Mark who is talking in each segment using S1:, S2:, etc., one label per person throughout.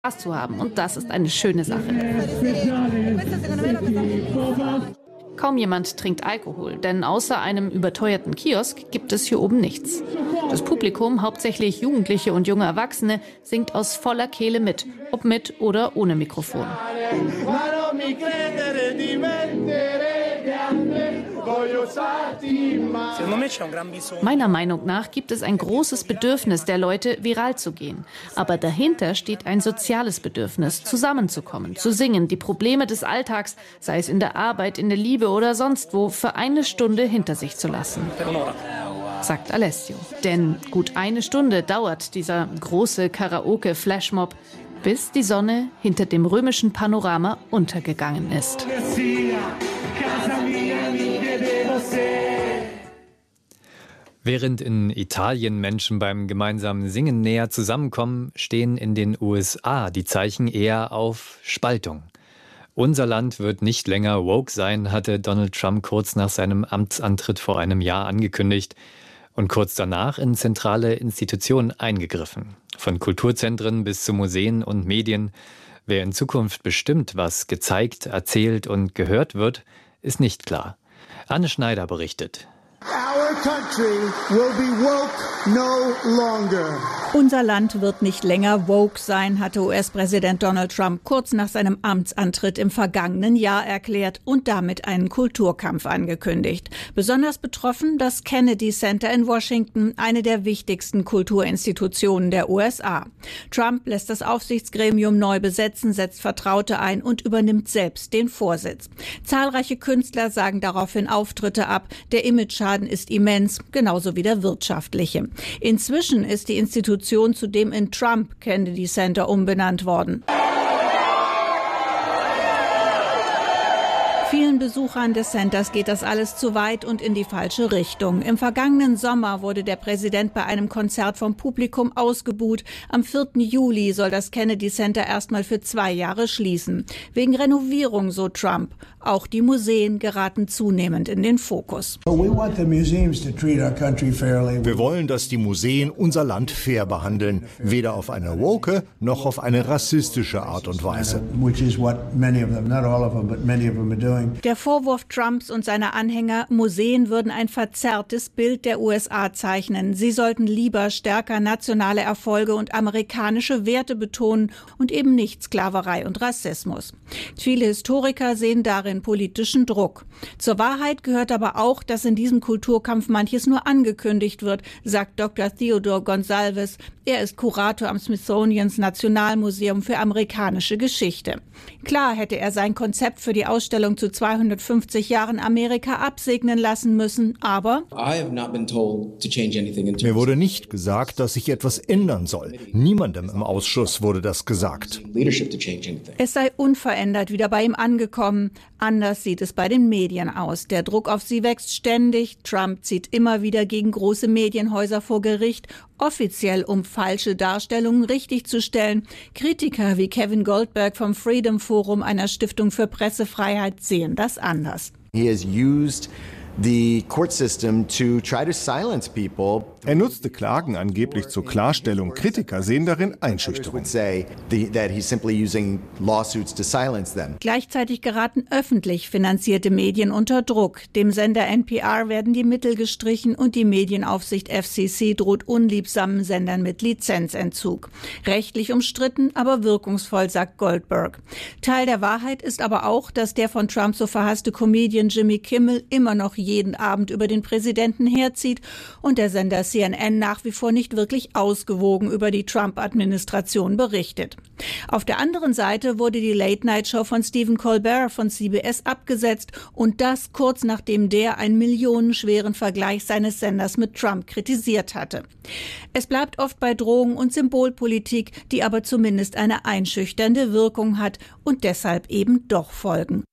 S1: Spaß zu haben und das ist eine schöne Sache. Kaum jemand trinkt Alkohol, denn außer einem überteuerten Kiosk gibt es hier oben nichts. Das Publikum, hauptsächlich Jugendliche und junge Erwachsene, singt aus voller Kehle mit, ob mit oder ohne Mikrofon. Meiner Meinung nach gibt es ein großes Bedürfnis der Leute, viral zu gehen. Aber dahinter steht ein soziales Bedürfnis, zusammenzukommen, zu singen, die Probleme des Alltags, sei es in der Arbeit, in der Liebe oder sonst wo, für eine Stunde hinter sich zu lassen, sagt Alessio. Denn gut eine Stunde dauert dieser große Karaoke-Flashmob, bis die Sonne hinter dem römischen Panorama untergegangen ist.
S2: Während in Italien Menschen beim gemeinsamen Singen näher zusammenkommen, stehen in den USA die Zeichen eher auf Spaltung. Unser Land wird nicht länger woke sein, hatte Donald Trump kurz nach seinem Amtsantritt vor einem Jahr angekündigt und kurz danach in zentrale Institutionen eingegriffen. Von Kulturzentren bis zu Museen und Medien. Wer in Zukunft bestimmt, was gezeigt, erzählt und gehört wird, ist nicht klar. Anne Schneider berichtet.
S3: Our country will be woke no longer.
S4: Unser Land wird nicht länger woke sein, hatte US-Präsident Donald Trump kurz nach seinem Amtsantritt im vergangenen Jahr erklärt und damit einen Kulturkampf angekündigt. Besonders betroffen das Kennedy Center in Washington, eine der wichtigsten Kulturinstitutionen der USA. Trump lässt das Aufsichtsgremium neu besetzen, setzt Vertraute ein und übernimmt selbst den Vorsitz. Zahlreiche Künstler sagen daraufhin Auftritte ab. Der Imageschaden ist immens, genauso wie der wirtschaftliche. Inzwischen ist die Institution zu dem in Trump Kennedy Center umbenannt worden. Vielen Besuchern des Centers geht das alles zu weit und in die falsche Richtung. Im vergangenen Sommer wurde der Präsident bei einem Konzert vom Publikum ausgebuht. Am 4. Juli soll das Kennedy Center erstmal für 2 Jahre schließen. Wegen Renovierung, so Trump. Auch die Museen geraten zunehmend in den Fokus.
S5: Wir wollen, dass die Museen unser Land fair behandeln. Weder auf eine woke noch auf eine rassistische Art und Weise.
S4: Der Vorwurf Trumps und seiner Anhänger, Museen würden ein verzerrtes Bild der USA zeichnen. Sie sollten lieber stärker nationale Erfolge und amerikanische Werte betonen und eben nicht Sklaverei und Rassismus. Viele Historiker sehen darin politischen Druck. Zur Wahrheit gehört aber auch, dass in diesem Kulturkampf manches nur angekündigt wird, sagt Dr. Theodore Gonsalves. Er ist Kurator am Smithsonians Nationalmuseum für amerikanische Geschichte. Klar hätte er sein Konzept für die Ausstellung zu 250 Jahren Amerika absegnen lassen müssen, aber
S5: mir wurde nicht gesagt, dass sich etwas ändern soll. Niemandem im Ausschuss wurde das gesagt.
S4: Es sei unverändert wieder bei ihm angekommen. Anders sieht es bei den Medien aus. Der Druck auf sie wächst ständig. Trump zieht immer wieder gegen große Medienhäuser vor Gericht, offiziell um falsche Darstellungen richtigzustellen. Kritiker wie Kevin Goldberg vom Freedom Forum, einer Stiftung für Pressefreiheit, sehen das anders.
S6: Er nutzte Klagen angeblich zur Klarstellung. Kritiker sehen darin Einschüchterung.
S4: Gleichzeitig geraten öffentlich finanzierte Medien unter Druck. Dem Sender NPR werden die Mittel gestrichen und die Medienaufsicht FCC droht unliebsamen Sendern mit Lizenzentzug. Rechtlich umstritten, aber wirkungsvoll, sagt Goldberg. Teil der Wahrheit ist aber auch, dass der von Trump so verhasste Comedian Jimmy Kimmel immer noch jeden Abend über den Präsidenten herzieht und der Sender CNN nach wie vor nicht wirklich ausgewogen über die Trump-Administration berichtet. Auf der anderen Seite wurde die Late-Night-Show von Stephen Colbert von CBS abgesetzt und das kurz nachdem der einen millionenschweren Vergleich seines Senders mit Trump kritisiert hatte. Es bleibt oft bei Drohungen und Symbolpolitik, die aber zumindest eine einschüchternde Wirkung hat und deshalb eben doch Folgen.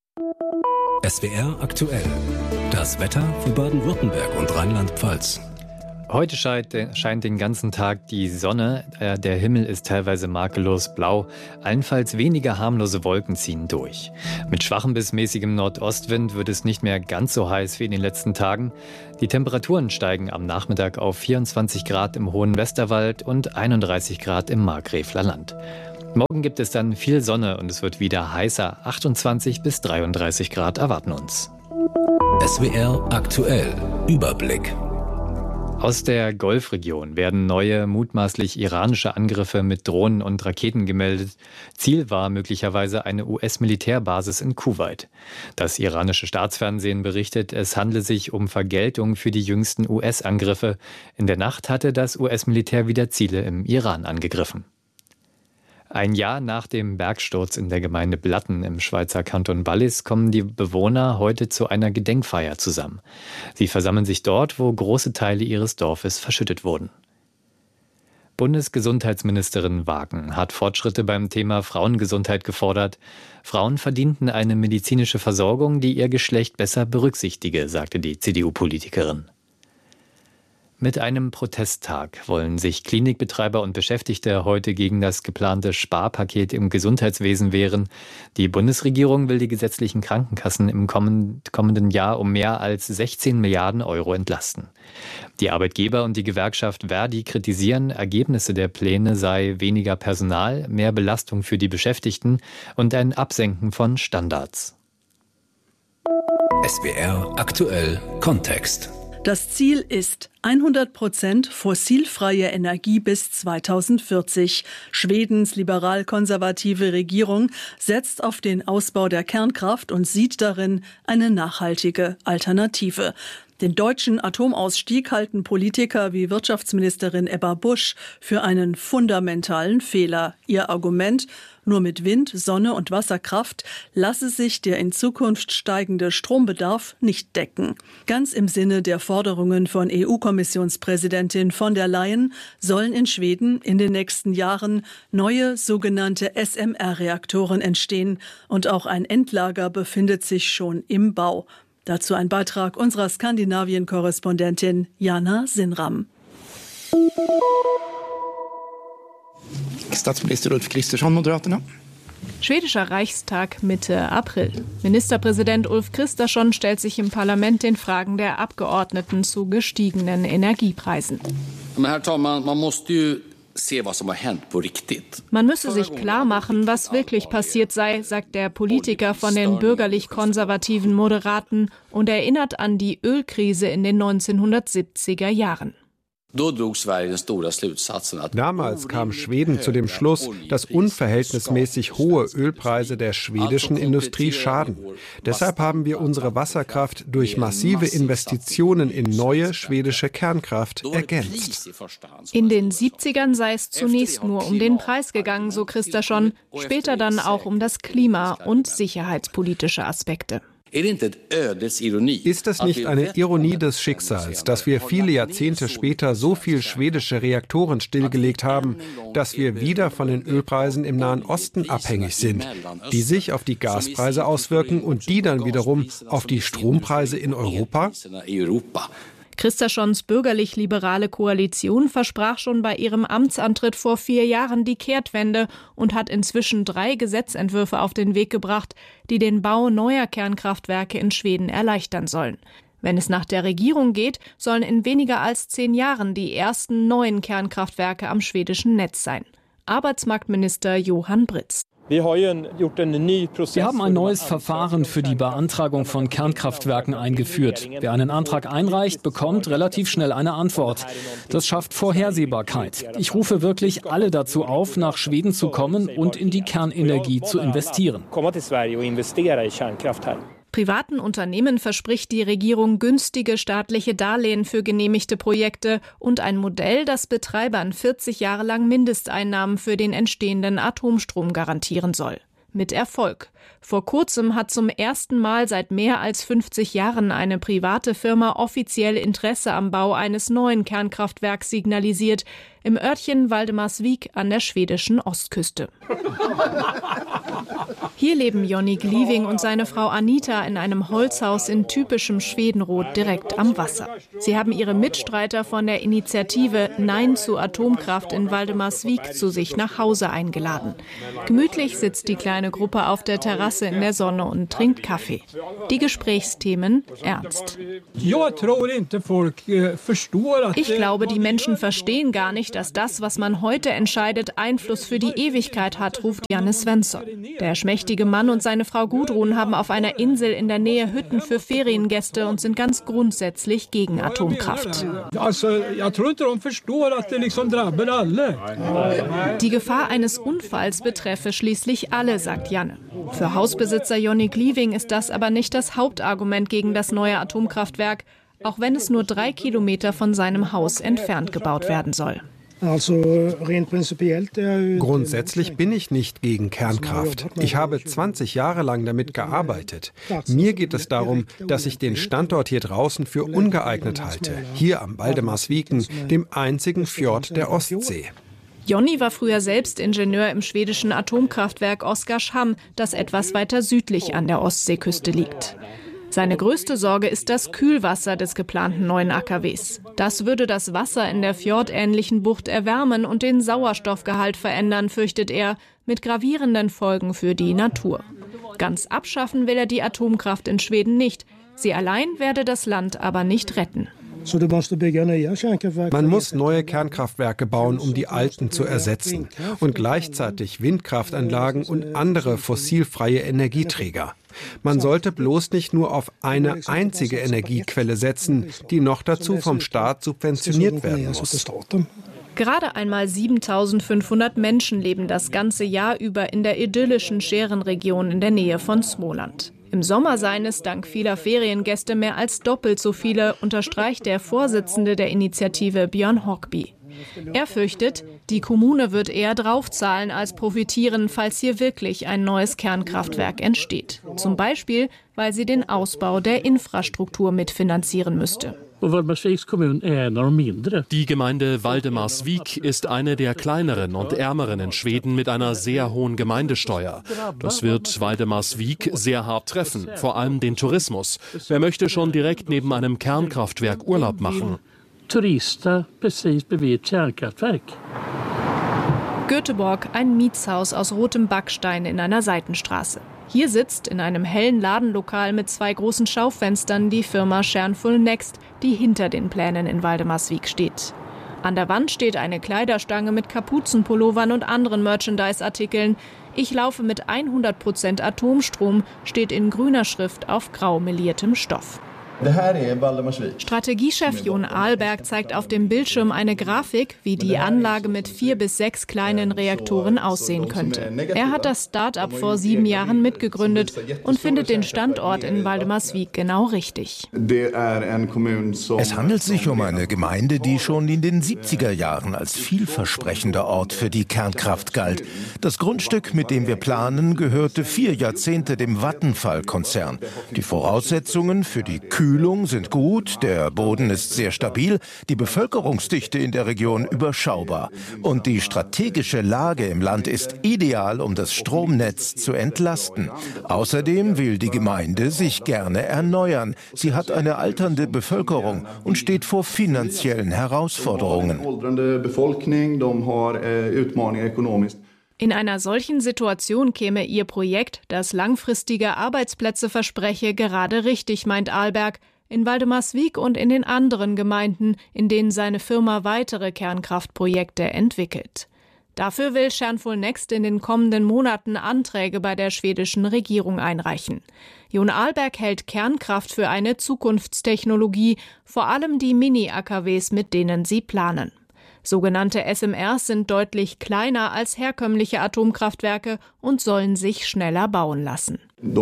S7: SWR aktuell. Das Wetter für Baden-Württemberg und Rheinland-Pfalz.
S2: Heute scheint den ganzen Tag die Sonne. Der Himmel ist teilweise makellos blau. Allenfalls weniger harmlose Wolken ziehen durch. Mit schwachem bis mäßigem Nordostwind wird es nicht mehr ganz so heiß wie in den letzten Tagen. Die Temperaturen steigen am Nachmittag auf 24 Grad im Hohen Westerwald und 31 Grad im Markgräfler Land. Morgen gibt es dann viel Sonne und es wird wieder heißer. 28 bis 33 Grad erwarten uns.
S7: SWR aktuell Überblick.
S2: Aus der Golfregion werden neue, mutmaßlich iranische Angriffe mit Drohnen und Raketen gemeldet. Ziel war möglicherweise eine US-Militärbasis in Kuwait. Das iranische Staatsfernsehen berichtet, es handle sich um Vergeltung für die jüngsten US-Angriffe. In der Nacht hatte das US-Militär wieder Ziele im Iran angegriffen. Ein Jahr nach dem Bergsturz in der Gemeinde Blatten im Schweizer Kanton Wallis kommen die Bewohner heute zu einer Gedenkfeier zusammen. Sie versammeln sich dort, wo große Teile ihres Dorfes verschüttet wurden. Bundesgesundheitsministerin Wagen hat Fortschritte beim Thema Frauengesundheit gefordert. Frauen verdienten eine medizinische Versorgung, die ihr Geschlecht besser berücksichtige, sagte die CDU-Politikerin. Mit einem Protesttag wollen sich Klinikbetreiber und Beschäftigte heute gegen das geplante Sparpaket im Gesundheitswesen wehren. Die Bundesregierung will die gesetzlichen Krankenkassen im kommenden Jahr um mehr als 16 Milliarden Euro entlasten. Die Arbeitgeber und die Gewerkschaft Verdi kritisieren, Ergebnisse der Pläne sei weniger Personal, mehr Belastung für die Beschäftigten und ein Absenken von Standards.
S7: SWR aktuell Kontext.
S8: Das Ziel ist 100% fossilfreie Energie bis 2040. Schwedens liberal-konservative Regierung setzt auf den Ausbau der Kernkraft und sieht darin eine nachhaltige Alternative. Den deutschen Atomausstieg halten Politiker wie Wirtschaftsministerin Ebba Busch für einen fundamentalen Fehler. Ihr Argument: Nur mit Wind, Sonne und Wasserkraft lasse sich der in Zukunft steigende Strombedarf nicht decken. Ganz im Sinne der Forderungen von EU-Kommissionspräsidentin von der Leyen sollen in Schweden in den nächsten Jahren neue sogenannte SMR-Reaktoren entstehen und auch ein Endlager befindet sich schon im Bau. Dazu ein Beitrag unserer Skandinavien-Korrespondentin Jana Sinram.
S9: Statsminister Ulf Kristersson, Moderaterna.
S10: Schwedischer Reichstag Mitte April. Ministerpräsident Ulf Kristersson stellt sich im Parlament den Fragen der Abgeordneten zu gestiegenen Energiepreisen.
S11: Herr Talman,
S10: Man müsse sich klar machen, was wirklich passiert sei, sagt der Politiker von den bürgerlich-konservativen Moderaten und erinnert an die Ölkrise in den 1970er Jahren.
S12: Damals kam Schweden zu dem Schluss, dass unverhältnismäßig hohe Ölpreise der schwedischen Industrie schaden. Deshalb haben wir unsere Wasserkraft durch massive Investitionen in neue schwedische Kernkraft ergänzt.
S10: In den 70ern sei es zunächst nur um den Preis gegangen, so Kristersson, später dann auch um das Klima und sicherheitspolitische Aspekte.
S12: Ist es nicht eine Ironie des Schicksals, dass wir viele Jahrzehnte später so viel schwedische Reaktoren stillgelegt haben, dass wir wieder von den Ölpreisen im Nahen Osten abhängig sind, die sich auf die Gaspreise auswirken und die dann wiederum auf die Strompreise in Europa?
S10: Kristerssons bürgerlich-liberale Koalition versprach schon bei ihrem Amtsantritt vor 4 Jahren die Kehrtwende und hat inzwischen 3 Gesetzentwürfe auf den Weg gebracht, die den Bau neuer Kernkraftwerke in Schweden erleichtern sollen. Wenn es nach der Regierung geht, sollen in weniger als 10 Jahren die ersten neuen Kernkraftwerke am schwedischen Netz sein. Arbeitsmarktminister Johan Britz.
S13: Wir haben ein neues Verfahren für die Beantragung von Kernkraftwerken eingeführt. Wer einen Antrag einreicht, bekommt relativ schnell eine Antwort. Das schafft Vorhersehbarkeit. Ich rufe wirklich alle dazu auf, nach Schweden zu kommen und in die Kernenergie zu investieren.
S10: Privaten Unternehmen verspricht die Regierung günstige staatliche Darlehen für genehmigte Projekte und ein Modell, das Betreibern 40 Jahre lang Mindesteinnahmen für den entstehenden Atomstrom garantieren soll. Mit Erfolg. Vor kurzem hat zum ersten Mal seit mehr als 50 Jahren eine private Firma offiziell Interesse am Bau eines neuen Kernkraftwerks signalisiert, im Örtchen Valdemarsvik an der schwedischen Ostküste. Hier leben Jonny Gliving und seine Frau Anita in einem Holzhaus in typischem Schwedenrot direkt am Wasser. Sie haben ihre Mitstreiter von der Initiative Nein zu Atomkraft in Valdemarsvik zu sich nach Hause eingeladen. Gemütlich sitzt die kleine Gruppe auf der Terrasse in der Sonne und trinkt Kaffee. Die Gesprächsthemen ernst.
S14: Ich glaube, die Menschen verstehen gar nicht,
S10: dass das, was man heute entscheidet, Einfluss für die Ewigkeit hat, ruft Janne Svensson. Der schmächtige Mann und seine Frau Gudrun haben auf einer Insel in der Nähe Hütten für Feriengäste und sind ganz grundsätzlich gegen Atomkraft. Die Gefahr eines Unfalls betreffe schließlich alle, sagt Janne. Für Hausbesitzer Jonny Glieving ist das aber nicht das Hauptargument gegen das neue Atomkraftwerk, auch wenn es nur 3 Kilometer von seinem Haus entfernt gebaut werden soll.
S12: Grundsätzlich bin ich nicht gegen Kernkraft. Ich habe 20 Jahre lang damit gearbeitet. Mir geht es darum, dass ich den Standort hier draußen für ungeeignet halte. Hier am Valdemarsviken, dem einzigen Fjord der Ostsee.
S10: Jonny war früher selbst Ingenieur im schwedischen Atomkraftwerk Oskarshamn, das etwas weiter südlich an der Ostseeküste liegt. Seine größte Sorge ist das Kühlwasser des geplanten neuen AKWs. Das würde das Wasser in der fjordähnlichen Bucht erwärmen und den Sauerstoffgehalt verändern, fürchtet er, mit gravierenden Folgen für die Natur. Ganz abschaffen will er die Atomkraft in Schweden nicht. Sie allein werde das Land aber nicht retten.
S12: Man muss neue Kernkraftwerke bauen, um die alten zu ersetzen. Und gleichzeitig Windkraftanlagen und andere fossilfreie Energieträger. Man sollte bloß nicht nur auf eine einzige Energiequelle setzen, die noch dazu vom Staat subventioniert werden muss.
S10: Gerade einmal 7.500 Menschen leben das ganze Jahr über in der idyllischen Scherenregion in der Nähe von Smoland. Im Sommer seien es dank vieler Feriengäste mehr als doppelt so viele, unterstreicht der Vorsitzende der Initiative Björn Hockby. Er fürchtet, die Kommune wird eher draufzahlen als profitieren, falls hier wirklich ein neues Kernkraftwerk entsteht. Zum Beispiel, weil sie den Ausbau der Infrastruktur mitfinanzieren müsste.
S11: Die Gemeinde Valdemarsvik ist eine der kleineren und ärmeren in Schweden mit einer sehr hohen Gemeindesteuer. Das wird Valdemarsvik sehr hart treffen, vor allem den Tourismus. Wer möchte schon direkt neben einem Kernkraftwerk Urlaub machen?
S10: Göteborg, ein Mietshaus aus rotem Backstein in einer Seitenstraße. Hier sitzt in einem hellen Ladenlokal mit 2 großen Schaufenstern die Firma Stjärnfull Next, die hinter den Plänen in Valdemarsvik steht. An der Wand steht eine Kleiderstange mit Kapuzenpullovern und anderen Merchandise-Artikeln. Ich laufe mit 100% Atomstrom, steht in grüner Schrift auf grau meliertem Stoff. Strategiechef Jon Ahlberg zeigt auf dem Bildschirm eine Grafik, wie die Anlage mit 4 bis 6 kleinen Reaktoren aussehen könnte. Er hat das Start-up vor 7 Jahren mitgegründet und findet den Standort in Valdemarsvik genau richtig.
S14: Es handelt sich um eine Gemeinde, die schon in den 70er Jahren als vielversprechender Ort für die Kernkraft galt. Das Grundstück, mit dem wir planen, gehörte 4 Jahrzehnte dem Vattenfall-Konzern. Die Voraussetzungen für die Kühlung sind gut, der Boden ist sehr stabil, die Bevölkerungsdichte in der Region überschaubar. Und die strategische Lage im Land ist ideal, um das Stromnetz zu entlasten. Außerdem will die Gemeinde sich gerne erneuern. Sie hat eine alternde Bevölkerung und steht vor finanziellen Herausforderungen.
S10: In einer solchen Situation käme ihr Projekt, das langfristige Arbeitsplätze verspreche, gerade richtig, meint Ahlberg, in Valdemarsvik und in den anderen Gemeinden, in denen seine Firma weitere Kernkraftprojekte entwickelt. Dafür will Stjärnfull Next in den kommenden Monaten Anträge bei der schwedischen Regierung einreichen. Jon Ahlberg hält Kernkraft für eine Zukunftstechnologie, vor allem die Mini-AKWs, mit denen sie planen. Sogenannte SMRs sind deutlich kleiner als herkömmliche Atomkraftwerke und sollen sich schneller bauen lassen.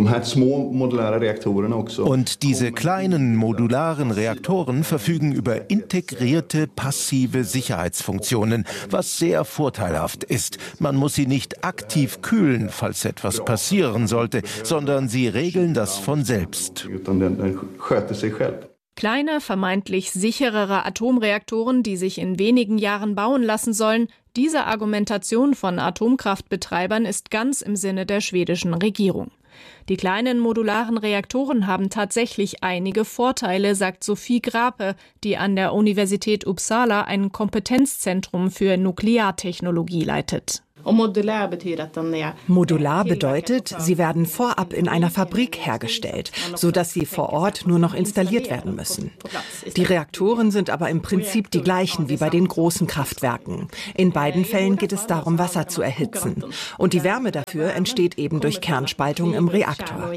S14: Und diese kleinen modularen Reaktoren verfügen über integrierte passive Sicherheitsfunktionen, was sehr vorteilhaft ist. Man muss sie nicht aktiv kühlen, falls etwas passieren sollte, sondern sie regeln das von selbst.
S10: Kleine, vermeintlich sicherere Atomreaktoren, die sich in wenigen Jahren bauen lassen sollen, diese Argumentation von Atomkraftbetreibern ist ganz im Sinne der schwedischen Regierung. Die kleinen modularen Reaktoren haben tatsächlich einige Vorteile, sagt Sophie Grape, die an der Universität Uppsala ein Kompetenzzentrum für Nukleartechnologie leitet.
S15: Modular bedeutet, sie werden vorab in einer Fabrik hergestellt, sodass sie vor Ort nur noch installiert werden müssen. Die Reaktoren sind aber im Prinzip die gleichen wie bei den großen Kraftwerken. In beiden Fällen geht es darum, Wasser zu erhitzen. Und die Wärme dafür entsteht eben durch Kernspaltung im Reaktor.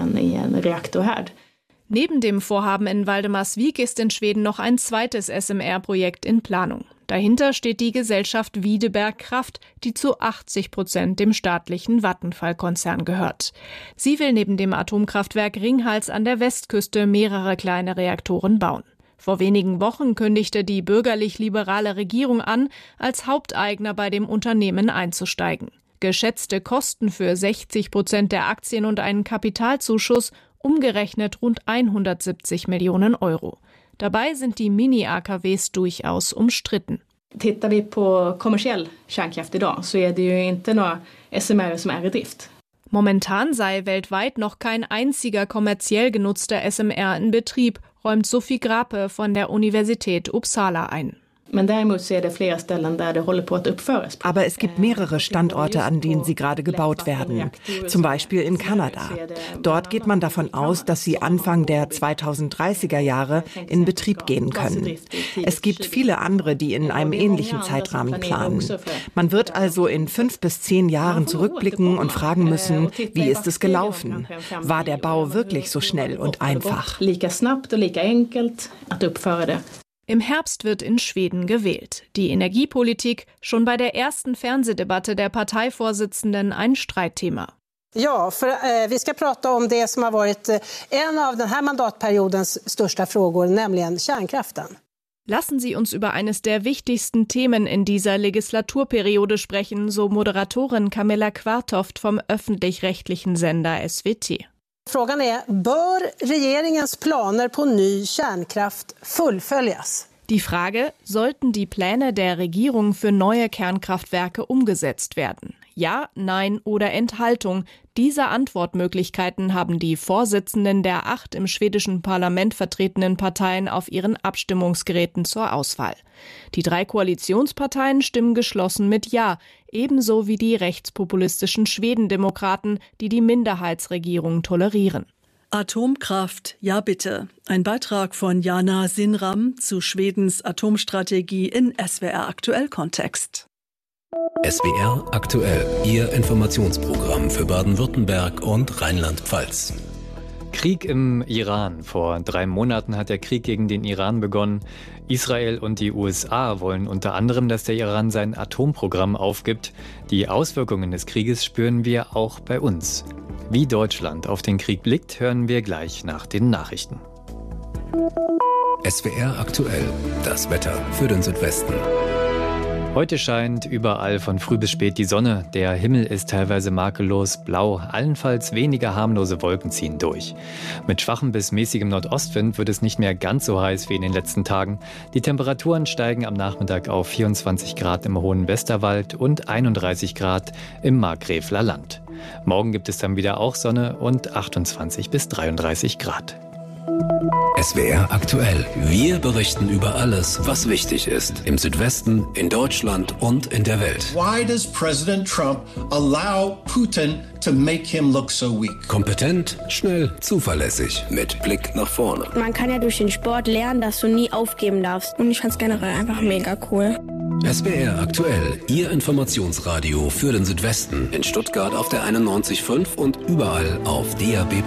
S10: Neben dem Vorhaben in Valdemarsvik ist in Schweden noch ein zweites SMR-Projekt in Planung. Dahinter steht die Gesellschaft Videberg Kraft, die zu 80% dem staatlichen Vattenfall-Konzern gehört. Sie will neben dem Atomkraftwerk Ringhals an der Westküste mehrere kleine Reaktoren bauen. Vor wenigen Wochen kündigte die bürgerlich-liberale Regierung an, als Haupteigner bei dem Unternehmen einzusteigen. Geschätzte Kosten für 60% der Aktien und einen Kapitalzuschuss, umgerechnet rund 170 Millionen Euro. Dabei sind die Mini-AKWs durchaus umstritten.
S16: Tittar vi på kommersiell kärnkraft idag så är det ju inte några SMR som är i drift.
S10: Momentan sei weltweit noch kein einziger kommerziell genutzter SMR in Betrieb, räumt Sophie Grape von der Universität Uppsala ein.
S15: Aber es gibt mehrere Standorte, an denen sie gerade gebaut werden. Zum Beispiel in Kanada. Dort geht man davon aus, dass sie Anfang der 2030er Jahre in Betrieb gehen können. Es gibt viele andere, die in einem ähnlichen Zeitrahmen planen. Man wird also in 5 bis 10 Jahren zurückblicken und fragen müssen, wie ist es gelaufen? War der Bau wirklich so schnell und einfach?
S10: Im Herbst wird in Schweden gewählt. Die Energiepolitik schon bei der ersten Fernsehdebatte der Parteivorsitzenden ein Streitthema.
S17: Ja, vi ska prata om det som har varit en av den här mandatperiodens största frågor, nämligen kärnkraften.
S10: Lassen Sie uns über eines der wichtigsten Themen in dieser Legislaturperiode sprechen, so Moderatorin Camilla Kvartoft vom öffentlich-rechtlichen Sender SVT.
S17: Frågan är, bör regeringens planer på ny kärnkraft fullföljas?
S10: Die Frage, sollten die Pläne der Regierung für neue Kernkraftwerke umgesetzt werden? Ja, nein oder Enthaltung. Diese Antwortmöglichkeiten haben die Vorsitzenden der 8 im schwedischen Parlament vertretenen Parteien auf ihren Abstimmungsgeräten zur Auswahl. Die 3 Koalitionsparteien stimmen geschlossen mit Ja, ebenso wie die rechtspopulistischen Schwedendemokraten, die die Minderheitsregierung tolerieren.
S8: Atomkraft, ja bitte. Ein Beitrag von Jana Sinram zu Schwedens Atomstrategie in SWR Aktuell-Kontext.
S7: SWR Aktuell, Ihr Informationsprogramm für Baden-Württemberg und Rheinland-Pfalz.
S2: Krieg im Iran. Vor 3 Monaten hat der Krieg gegen den Iran begonnen. Israel und die USA wollen unter anderem, dass der Iran sein Atomprogramm aufgibt. Die Auswirkungen des Krieges spüren wir auch bei uns. Wie Deutschland auf den Krieg blickt, hören wir gleich nach den Nachrichten.
S7: SWR Aktuell, das Wetter für den Südwesten.
S2: Heute scheint überall von früh bis spät die Sonne. Der Himmel ist teilweise makellos blau. Allenfalls weniger harmlose Wolken ziehen durch. Mit schwachem bis mäßigem Nordostwind wird es nicht mehr ganz so heiß wie in den letzten Tagen. Die Temperaturen steigen am Nachmittag auf 24 Grad im hohen Westerwald und 31 Grad im Markgräfler Land. Morgen gibt es dann wieder auch Sonne und 28 bis 33 Grad.
S7: SWR Aktuell. Wir berichten über alles, was wichtig ist. Im Südwesten, in Deutschland und in der Welt.
S3: Why does President Trump allow Putin to make him look so weak?
S7: Kompetent, schnell, zuverlässig, mit Blick nach vorne.
S18: Man kann ja durch den Sport lernen, dass du nie aufgeben darfst. Und ich fand es generell einfach mega cool.
S7: SWR Aktuell, Ihr Informationsradio für den Südwesten. In Stuttgart auf der 91.5 und überall auf DAB+.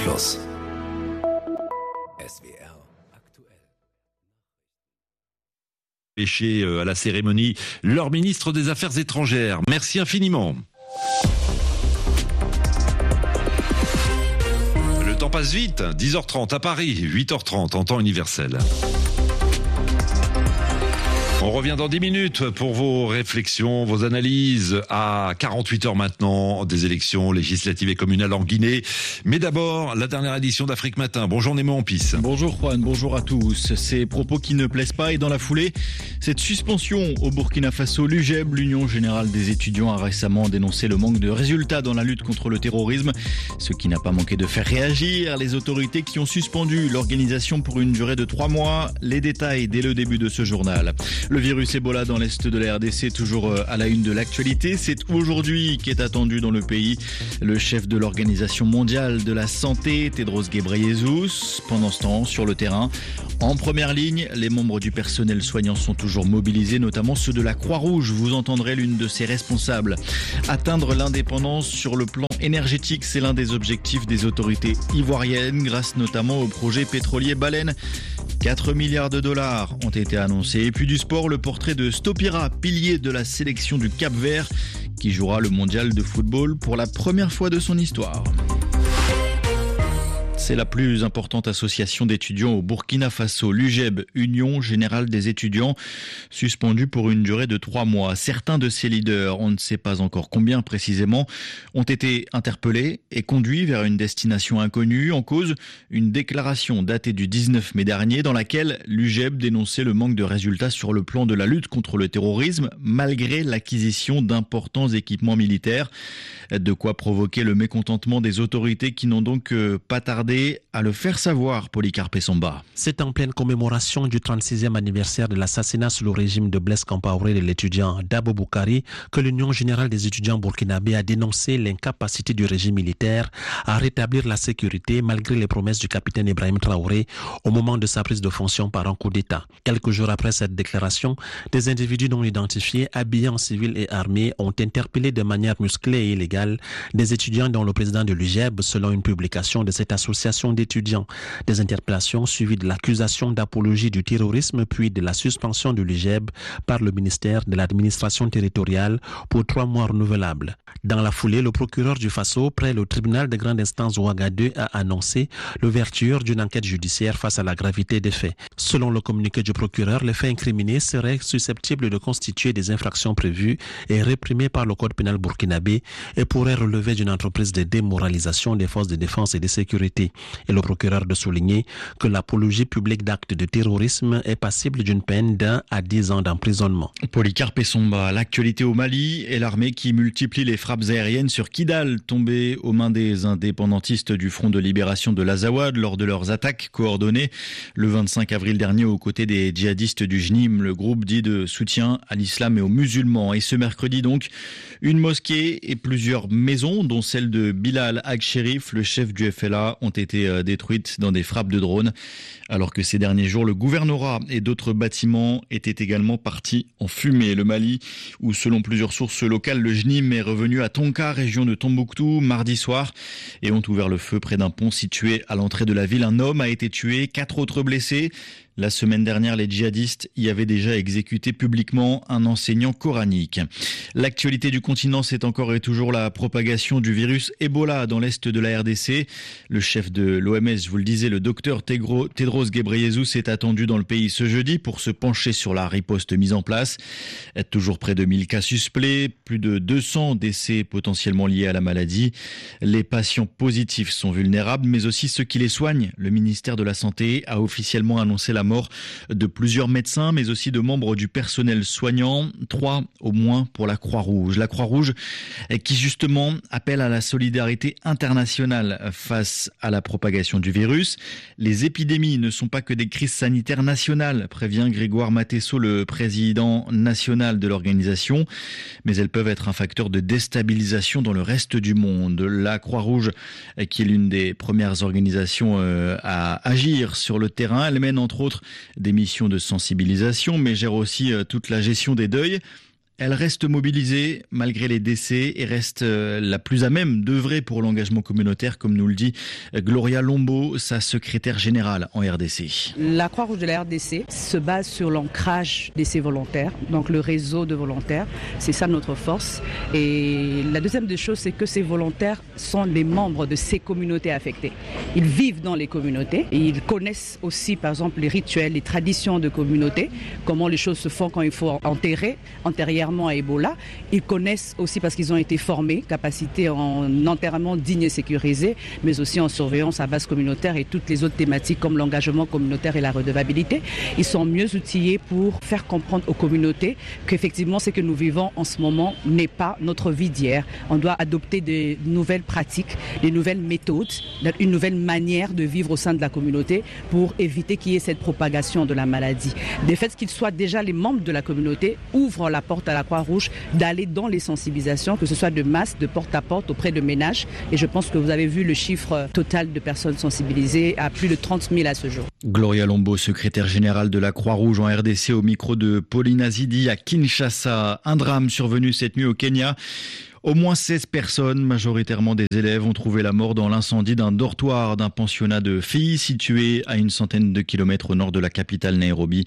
S19: À la cérémonie, leur ministre des Affaires étrangères. Merci infiniment. Le temps passe vite, 10h30 à Paris, 8h30 en temps universel. On revient dans 10 minutes pour vos réflexions, vos analyses à 48 heures maintenant des élections législatives et communales en Guinée. Mais d'abord, la dernière édition d'Afrique Matin. Bonjour Nemo Ampis.
S20: Bonjour Juan, bonjour à tous. Ces propos qui ne plaisent pas et dans la foulée, cette suspension au Burkina Faso, l'UGEB, l'Union Générale des Étudiants, a récemment dénoncé le manque de résultats dans la lutte contre le terrorisme. Ce qui n'a pas manqué de faire réagir les autorités qui ont suspendu l'organisation pour une durée de 3 mois. Les détails dès le début de ce journal. Le Le virus Ebola dans l'est de la RDC, toujours à la une de l'actualité. C'est aujourd'hui qu'est attendu dans le pays le chef de l'Organisation mondiale de la santé, Tedros Ghebreyesus. Pendant ce temps, sur le terrain, en première ligne, les membres du personnel soignant sont toujours mobilisés, notamment ceux de la Croix-Rouge. Vous entendrez l'une de ses responsables. Atteindre l'indépendance sur le plan énergétique, c'est l'un des objectifs des autorités ivoiriennes, grâce notamment au projet pétrolier Baleine. 4 milliards de dollars ont été annoncés. Et puis du sport, le portrait de Stopira, pilier de la sélection du Cap-Vert, qui jouera le mondial de football pour la première fois de son histoire. C'est la plus importante association d'étudiants au Burkina Faso, l'UGEB, Union Générale des Étudiants, suspendue pour une durée de 3 mois. Certains de ses leaders, on ne sait pas encore combien précisément, ont été interpellés et conduits vers une destination inconnue. En cause, une déclaration datée du 19 mai dernier dans laquelle l'UGEB dénonçait le manque de résultats sur le plan de la lutte contre le terrorisme, malgré l'acquisition d'importants équipements militaires. De quoi provoquer le mécontentement des autorités qui n'ont donc pas tardé à le faire savoir, Polycarpe Somba.
S21: C'est en pleine commémoration du 36e anniversaire de l'assassinat sous le régime de Blaise Compaoré de l'étudiant Dabo Boukari que l'Union Générale des Étudiants burkinabés a dénoncé l'incapacité du régime militaire à rétablir la sécurité malgré les promesses du capitaine Ibrahim Traoré au moment de sa prise de fonction par un coup d'État. Quelques jours après cette déclaration, des individus non identifiés, habillés en civil et armés, ont interpellé de manière musclée et illégale des étudiants dont le président de l'UGEB, selon une publication de cette association d'étudiants. Des interpellations suivies de l'accusation d'apologie du terrorisme puis de la suspension de l'UGEB par le ministère de l'administration territoriale pour 3 mois renouvelables. Dans la foulée, le procureur du Faso, près le tribunal de grande instance Ouagadougou, a annoncé l'ouverture d'une enquête judiciaire face à la gravité des faits. Selon le communiqué du procureur, les faits incriminés seraient susceptibles de constituer des infractions prévues et réprimées par le code pénal burkinabé et pourraient relever d'une entreprise de démoralisation des forces de défense et de sécurité. Et le procureur de souligner que l'apologie publique d'actes de terrorisme est passible d'une peine d'1 à 10 ans d'emprisonnement.
S20: Polycarpe Somba, l'actualité au Mali et l'armée qui multiplie les frappes aériennes sur Kidal, tombées aux mains des indépendantistes du Front de libération de l'Azawad lors de leurs attaques coordonnées le 25 avril dernier aux côtés des djihadistes du JNIM, le groupe dit de soutien à l'islam et aux musulmans. Et ce mercredi donc, une mosquée et plusieurs maisons, dont celle de Bilal Ag-Sherif, le chef du FLA, ont été détruites dans des frappes de drones, alors que ces derniers jours, le gouvernorat et d'autres bâtiments étaient également partis en fumée. Le Mali, où selon plusieurs sources locales, le JNIM est revenu à Tonka, région de Tombouctou, mardi soir, et ont ouvert le feu près d'un pont situé à l'entrée de la ville. Un homme a été tué, 4 autres blessés. La semaine dernière, les djihadistes y avaient déjà exécuté publiquement un enseignant coranique. L'actualité du continent, c'est encore et toujours la propagation du virus Ebola dans l'est de la RDC. Le chef de l'OMS, je vous le disais, le docteur Tedros Ghebreyesus est attendu dans le pays ce jeudi pour se pencher sur la riposte mise en place. Toujours près de 1000 cas suspects, plus de 200 décès potentiellement liés à la maladie. Les patients positifs sont vulnérables, mais aussi ceux qui les soignent. Le ministère de la Santé a officiellement annoncé la mort de plusieurs médecins, mais aussi de membres du personnel soignant, 3 au moins pour la Croix-Rouge. La Croix-Rouge qui justement appelle à la solidarité internationale face à la propagation du virus. Les épidémies ne sont pas que des crises sanitaires nationales, prévient Grégoire Matesso, le président national de l'organisation, mais elles peuvent être un facteur de déstabilisation dans le reste du monde. La Croix-Rouge, qui est l'une des premières organisations à agir sur le terrain, elle mène entre autres des missions de sensibilisation, mais gère aussi toute la gestion des deuils. Elle reste mobilisée malgré les décès et reste la plus à même d'œuvrer pour l'engagement communautaire, comme nous le dit Gloria Lombo, sa secrétaire générale en RDC.
S22: La Croix-Rouge de la RDC se base sur l'ancrage de ses volontaires, donc le réseau de volontaires. C'est ça notre force. Et la deuxième des choses, c'est que ces volontaires sont les membres de ces communautés affectées. Ils vivent dans les communautés et ils connaissent aussi, par exemple, les rituels, les traditions de communauté, comment les choses se font quand il faut enterrer régulièrement à Ebola. Ils connaissent aussi parce qu'ils ont été formés, capacité en enterrement digne et sécurisé, mais aussi en surveillance à base communautaire et toutes les autres thématiques comme l'engagement communautaire et la redevabilité. Ils sont mieux outillés pour faire comprendre aux communautés qu'effectivement ce que nous vivons en ce moment n'est pas notre vie d'hier. On doit adopter des nouvelles pratiques, des nouvelles méthodes, une nouvelle manière de vivre au sein de la communauté pour éviter qu'il y ait cette propagation de la maladie. De fait qu'ils soient déjà les membres de la communauté ouvrent la porte à la Croix-Rouge d'aller dans les sensibilisations, que ce soit de masse, de porte à porte auprès de ménages. Et je pense que vous avez vu le chiffre total de personnes sensibilisées à plus de 30 000 à ce jour.
S20: Gloria Lombo, secrétaire générale de la Croix-Rouge en RDC, au micro de Pauline Azidi à Kinshasa. Un drame survenu cette nuit au Kenya. Au moins 16 personnes, majoritairement des élèves, ont trouvé la mort dans l'incendie d'un dortoir d'un pensionnat de filles situé à une centaine de kilomètres au nord de la capitale Nairobi.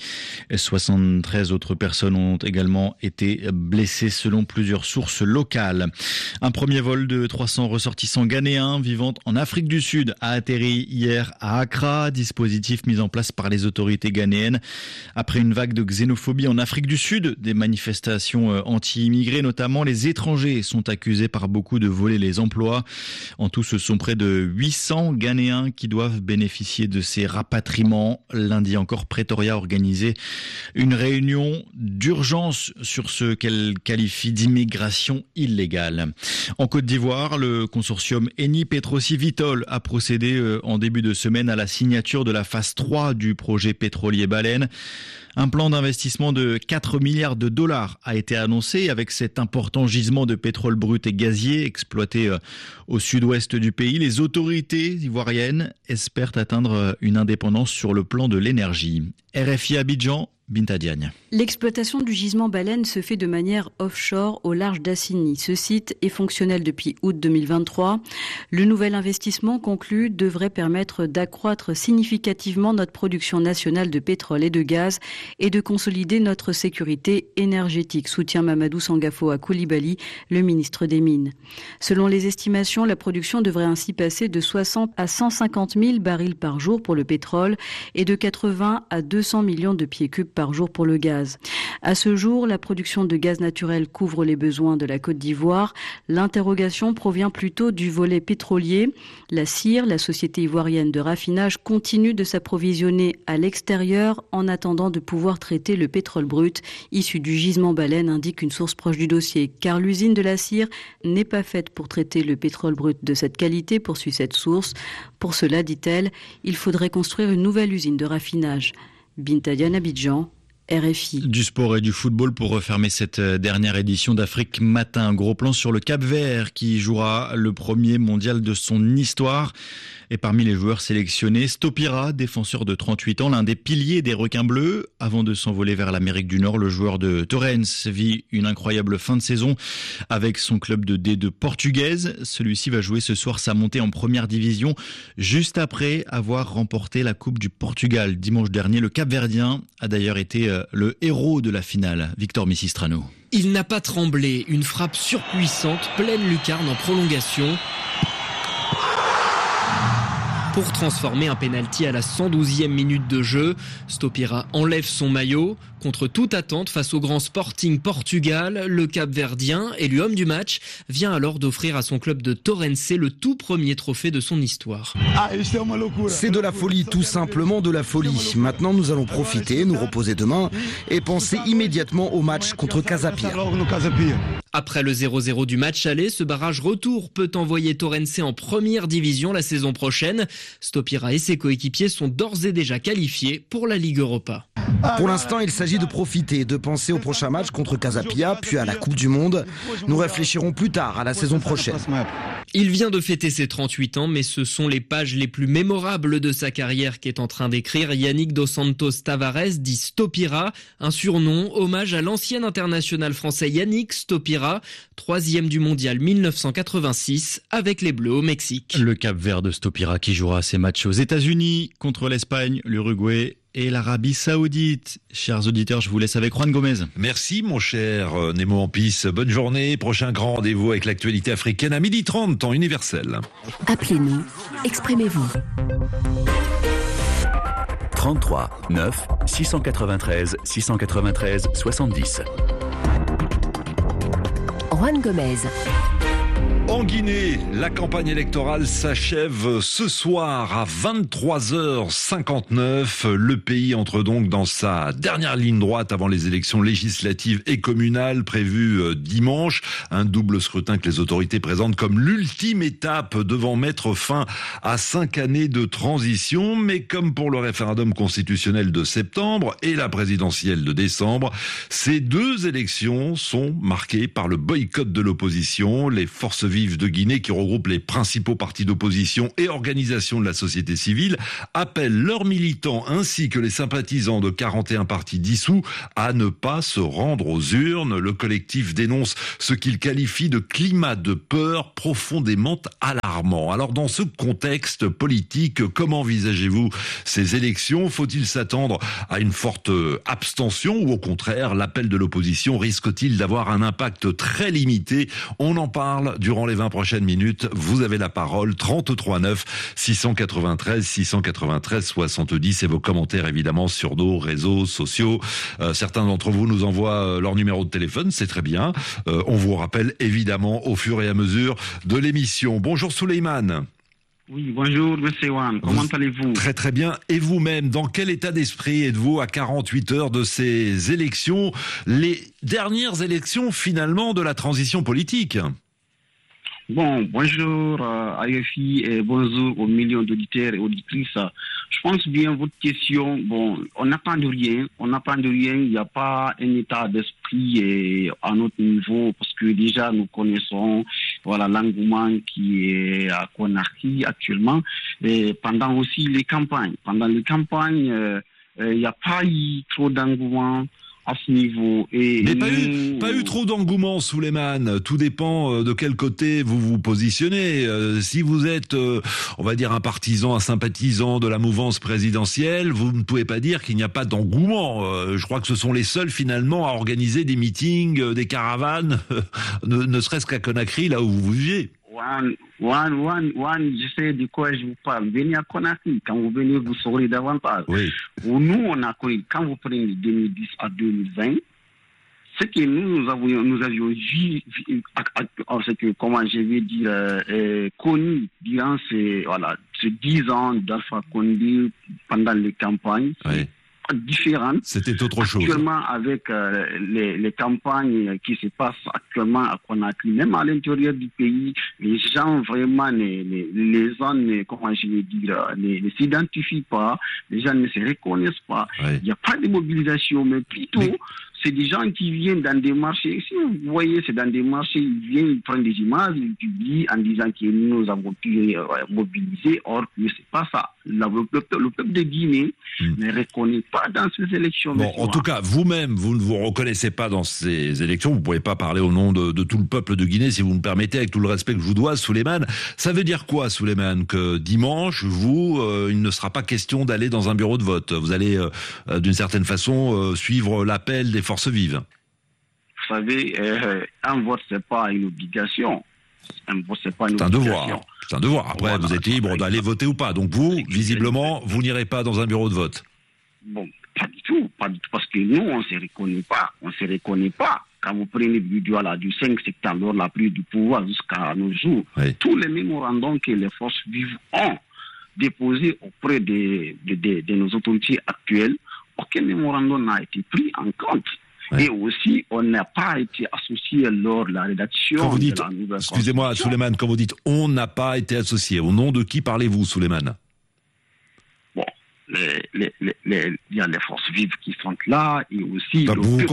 S20: 73 autres personnes ont également été blessées selon plusieurs sources locales. Un premier vol de 300 ressortissants ghanéens vivant en Afrique du Sud a atterri hier à Accra, dispositif mis en place par les autorités ghanéennes. Après une vague de xénophobie en Afrique du Sud, des manifestations anti-immigrés, notamment les étrangers, sont accusés par beaucoup de voler les emplois. En tout, ce sont près de 800 Ghanéens qui doivent bénéficier de ces rapatriements. Lundi encore, Pretoria a organisé une réunion d'urgence sur ce qu'elle qualifie d'immigration illégale. En Côte d'Ivoire, le consortium Eni Petroci Vitol a procédé en début de semaine à la signature de la phase 3 du projet pétrolier Baleine. Un plan d'investissement de 4 milliards de dollars a été annoncé avec cet important gisement de pétrole brut et gazier exploité au sud-ouest du pays. Les autorités ivoiriennes espèrent atteindre une indépendance sur le plan de l'énergie. RFI Abidjan, Binta Diagne.
S1: L'exploitation du gisement Baleine se fait de manière offshore au large d'Assigny. Ce site est fonctionnel depuis août 2023. Le nouvel investissement conclu devrait permettre d'accroître significativement notre production nationale de pétrole et de gaz et de consolider notre sécurité énergétique, soutient Mamadou Sangafo Coulibaly, le ministre des Mines. Selon les estimations, la production devrait ainsi passer de 60 à 150 000 barils par jour pour le pétrole et de 80 à 200 millions de pieds cubes par jour pour le gaz. À ce jour, la production de gaz naturel couvre les besoins de la Côte d'Ivoire. L'interrogation provient plutôt du volet pétrolier. La CIR, la société ivoirienne de raffinage, continue de s'approvisionner à l'extérieur en attendant de pouvoir traiter le pétrole brut issu du gisement Baleine, indique une source proche du dossier. Car l'usine de la CIR n'est pas faite pour traiter le pétrole brut de cette qualité, poursuit cette source. Pour cela, dit-elle, il faudrait construire une nouvelle usine de raffinage. Binta Diagne, Abidjan, RFI.
S20: Du sport et du football pour refermer cette dernière édition d'Afrique Matin. Un gros plan sur le Cap-Vert qui jouera le premier mondial de son histoire. Et parmi les joueurs sélectionnés, Stopira, défenseur de 38 ans, l'un des piliers des Requins Bleus. Avant de s'envoler vers l'Amérique du Nord, le joueur de Torrens vit une incroyable fin de saison avec son club de D2 portugaise. Celui-ci va jouer ce soir sa montée en première division, juste après avoir remporté la Coupe du Portugal dimanche dernier. Le Cap-Verdien a d'ailleurs été le héros de la finale. Victor Missistrano.
S5: Il n'a pas tremblé, une frappe surpuissante, pleine lucarne en prolongation, pour transformer un pénalty à la 112e minute de jeu. Stopira enlève son maillot. Contre toute attente face au grand Sporting Portugal, le Cap-Verdien, élu homme du match, vient alors d'offrir à son club de Torrens le tout premier trophée de son histoire.
S23: C'est de la folie, tout simplement de la folie. Maintenant, nous allons profiter, nous reposer demain et penser immédiatement au match contre Casa Pia.
S5: Après le 0-0 du match aller, ce barrage retour peut envoyer Torrens en première division la saison prochaine. Stopira et ses coéquipiers sont d'ores et déjà qualifiés pour la Ligue Europa.
S23: Pour l'instant, il s'agit de profiter, de penser au prochain match contre Casa Pia, puis à la Coupe du Monde. Nous réfléchirons plus tard à la saison prochaine.
S5: Il vient de fêter ses 38 ans, mais ce sont les pages les plus mémorables de sa carrière qu'est en train d'écrire Yannick Dos Santos Tavares, dit Stopira, un surnom, hommage à l'ancien international français Yannick Stopira, 3e du mondial 1986 avec les Bleus au Mexique.
S20: Le Cap-Vert de Stopira qui jouera ses matchs aux États-Unis contre l'Espagne, l'Uruguay et l'Arabie Saoudite. Chers auditeurs, je vous laisse avec Juan Gomez.
S19: Merci mon cher Nemo Ampis. Bonne journée. Prochain grand rendez-vous avec l'actualité africaine à 12h30, temps universel.
S24: Appelez-nous, exprimez-vous. 33 9 693 693 70. Juan Gomez.
S19: En Guinée, la campagne électorale s'achève ce soir à 23h59. Le pays entre donc dans sa dernière ligne droite avant les élections législatives et communales prévues dimanche. Un double scrutin que les autorités présentent comme l'ultime étape devant mettre fin à 5 années de transition. Mais comme pour le référendum constitutionnel de septembre et la présidentielle de décembre, ces deux élections sont marquées par le boycott de l'opposition. Les forces vives de Guinée, qui regroupe les principaux partis d'opposition et organisations de la société civile, appellent leurs militants ainsi que les sympathisants de 41 partis dissous à ne pas se rendre aux urnes. Le collectif dénonce ce qu'il qualifie de climat de peur profondément alarmant. Alors dans ce contexte politique, comment envisagez-vous ces élections ? Faut-il s'attendre à une forte abstention ou au contraire, l'appel de l'opposition risque-t-il d'avoir un impact très limité ? On en parle durant les 20 prochaines minutes. Vous avez la parole, 33 9 693 693 70 et vos commentaires évidemment sur nos réseaux sociaux. Certains d'entre vous nous envoient leur numéro de téléphone, c'est très bien. On vous rappelle évidemment au fur et à mesure de l'émission. Bonjour Souleymane.
S4: Oui, bonjour monsieur Juan, comment allez-vous ?
S19: Très très bien. Et vous-même, dans quel état d'esprit êtes-vous à 48 heures de ces élections, les dernières élections finalement de la transition politique ?
S4: Bon, bonjour à RFI et bonjour aux millions d'auditeurs et auditrices. Je pense bien votre question. Bon, on n'attend de rien. Il n'y a pas un état d'esprit à notre niveau parce que déjà nous connaissons l'engouement qui est à Conakry actuellement. Et pendant aussi les campagnes. Il n'y a pas eu trop d'engouement à ce niveau.
S19: Mais pas eu trop d'engouement, Souleymane. Tout dépend de quel côté vous vous positionnez. Si vous êtes, on va dire, un partisan, un sympathisant de la mouvance présidentielle, vous ne pouvez pas dire qu'il n'y a pas d'engouement. Je crois que ce sont les seuls, finalement, à organiser des meetings, des caravanes, ne serait-ce qu'à Conakry, là où vous vivez.
S4: Je sais de quoi je vous parle. Venez à Conakry. Quand vous venez, vous saurez davantage. Oui. Nous, on a connu, quand vous prenez de 2010 à 2020, ce que nous avions vu, ce que, comment je vais dire, connu durant ces 10 ans d'Alpha Condé pendant les campagnes. Oui. Différentes.
S19: C'était autre chose.
S4: Actuellement, avec les campagnes qui se passent actuellement à Conakry, même à l'intérieur du pays, les gens vraiment, les zones, comment je vais dire, ne s'identifient pas, les gens ne se reconnaissent pas. Oui. Il n'y a pas de mobilisation, mais plutôt, c'est des gens qui viennent dans des marchés. Si vous voyez, c'est dans des marchés, ils viennent, ils prennent des images, ils publient en disant que nous avons pu mobiliser, or que c'est pas ça. Le peuple de Guinée ne reconnaît pas dans ces élections.
S19: Bon, en tout cas, vous-même, vous ne vous reconnaissez pas dans ces élections. Vous ne pouvez pas parler au nom de tout le peuple de Guinée, si vous me permettez, avec tout le respect que je vous dois, Souleymane. Ça veut dire quoi, Souleymane ? Que dimanche, il ne sera pas question d'aller dans un bureau de vote. Vous allez, d'une certaine façon, suivre l'appel des forces vives.
S4: Vous savez, un vote, c'est pas une obligation.
S19: C'est un devoir. C'est un devoir. Après, vous êtes libre d'aller voter ou pas. Donc vous, visiblement, vous n'irez pas dans un bureau de vote.
S4: Bon, pas du tout, parce que nous, on ne se reconnaît pas. Quand vous prenez du 5 septembre, lors de la prise du pouvoir jusqu'à nos jours, tous les mémorandums que les forces vives ont déposés auprès de nos autorités actuelles, aucun mémorandum n'a été pris en compte. Et aussi, on n'a pas été associé lors de la rédaction
S19: quand vous dites,
S4: de la nouvelle
S19: excusez-moi, Souleymane, quand vous dites « on n'a pas été associé », au nom de qui parlez-vous, Souleymane ?
S4: Bon, il y a les forces vives qui sont là, et aussi...
S19: Donc vous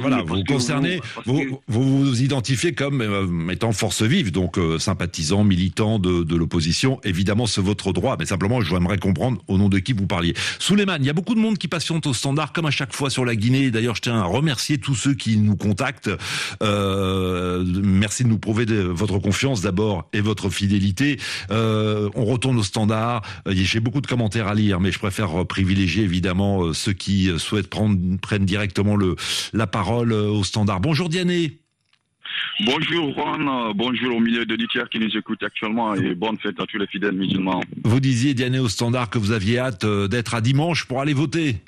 S19: vous identifiez comme étant force vive, donc sympathisant, militant de l'opposition. Évidemment, c'est votre droit, mais simplement, j'aimerais comprendre au nom de qui vous parliez. Souleymane, il y a beaucoup de monde qui patiente au standard, comme à chaque fois sur la Guinée. D'ailleurs, je tiens à remercier tous ceux qui nous contactent. Merci de nous prouver votre confiance d'abord et votre fidélité. On retourne au standard. J'ai beaucoup de commentaires à lire, mais je préfère privilégier évidemment ceux qui souhaitent prennent directement la parole au standard. Bonjour Diané.
S6: Bonjour Juan, bonjour aux milliers d'auditeurs qui nous écoutent actuellement et bonne fête à tous les fidèles musulmans.
S19: Vous disiez Diané au standard que vous aviez hâte d'être à dimanche pour aller voter.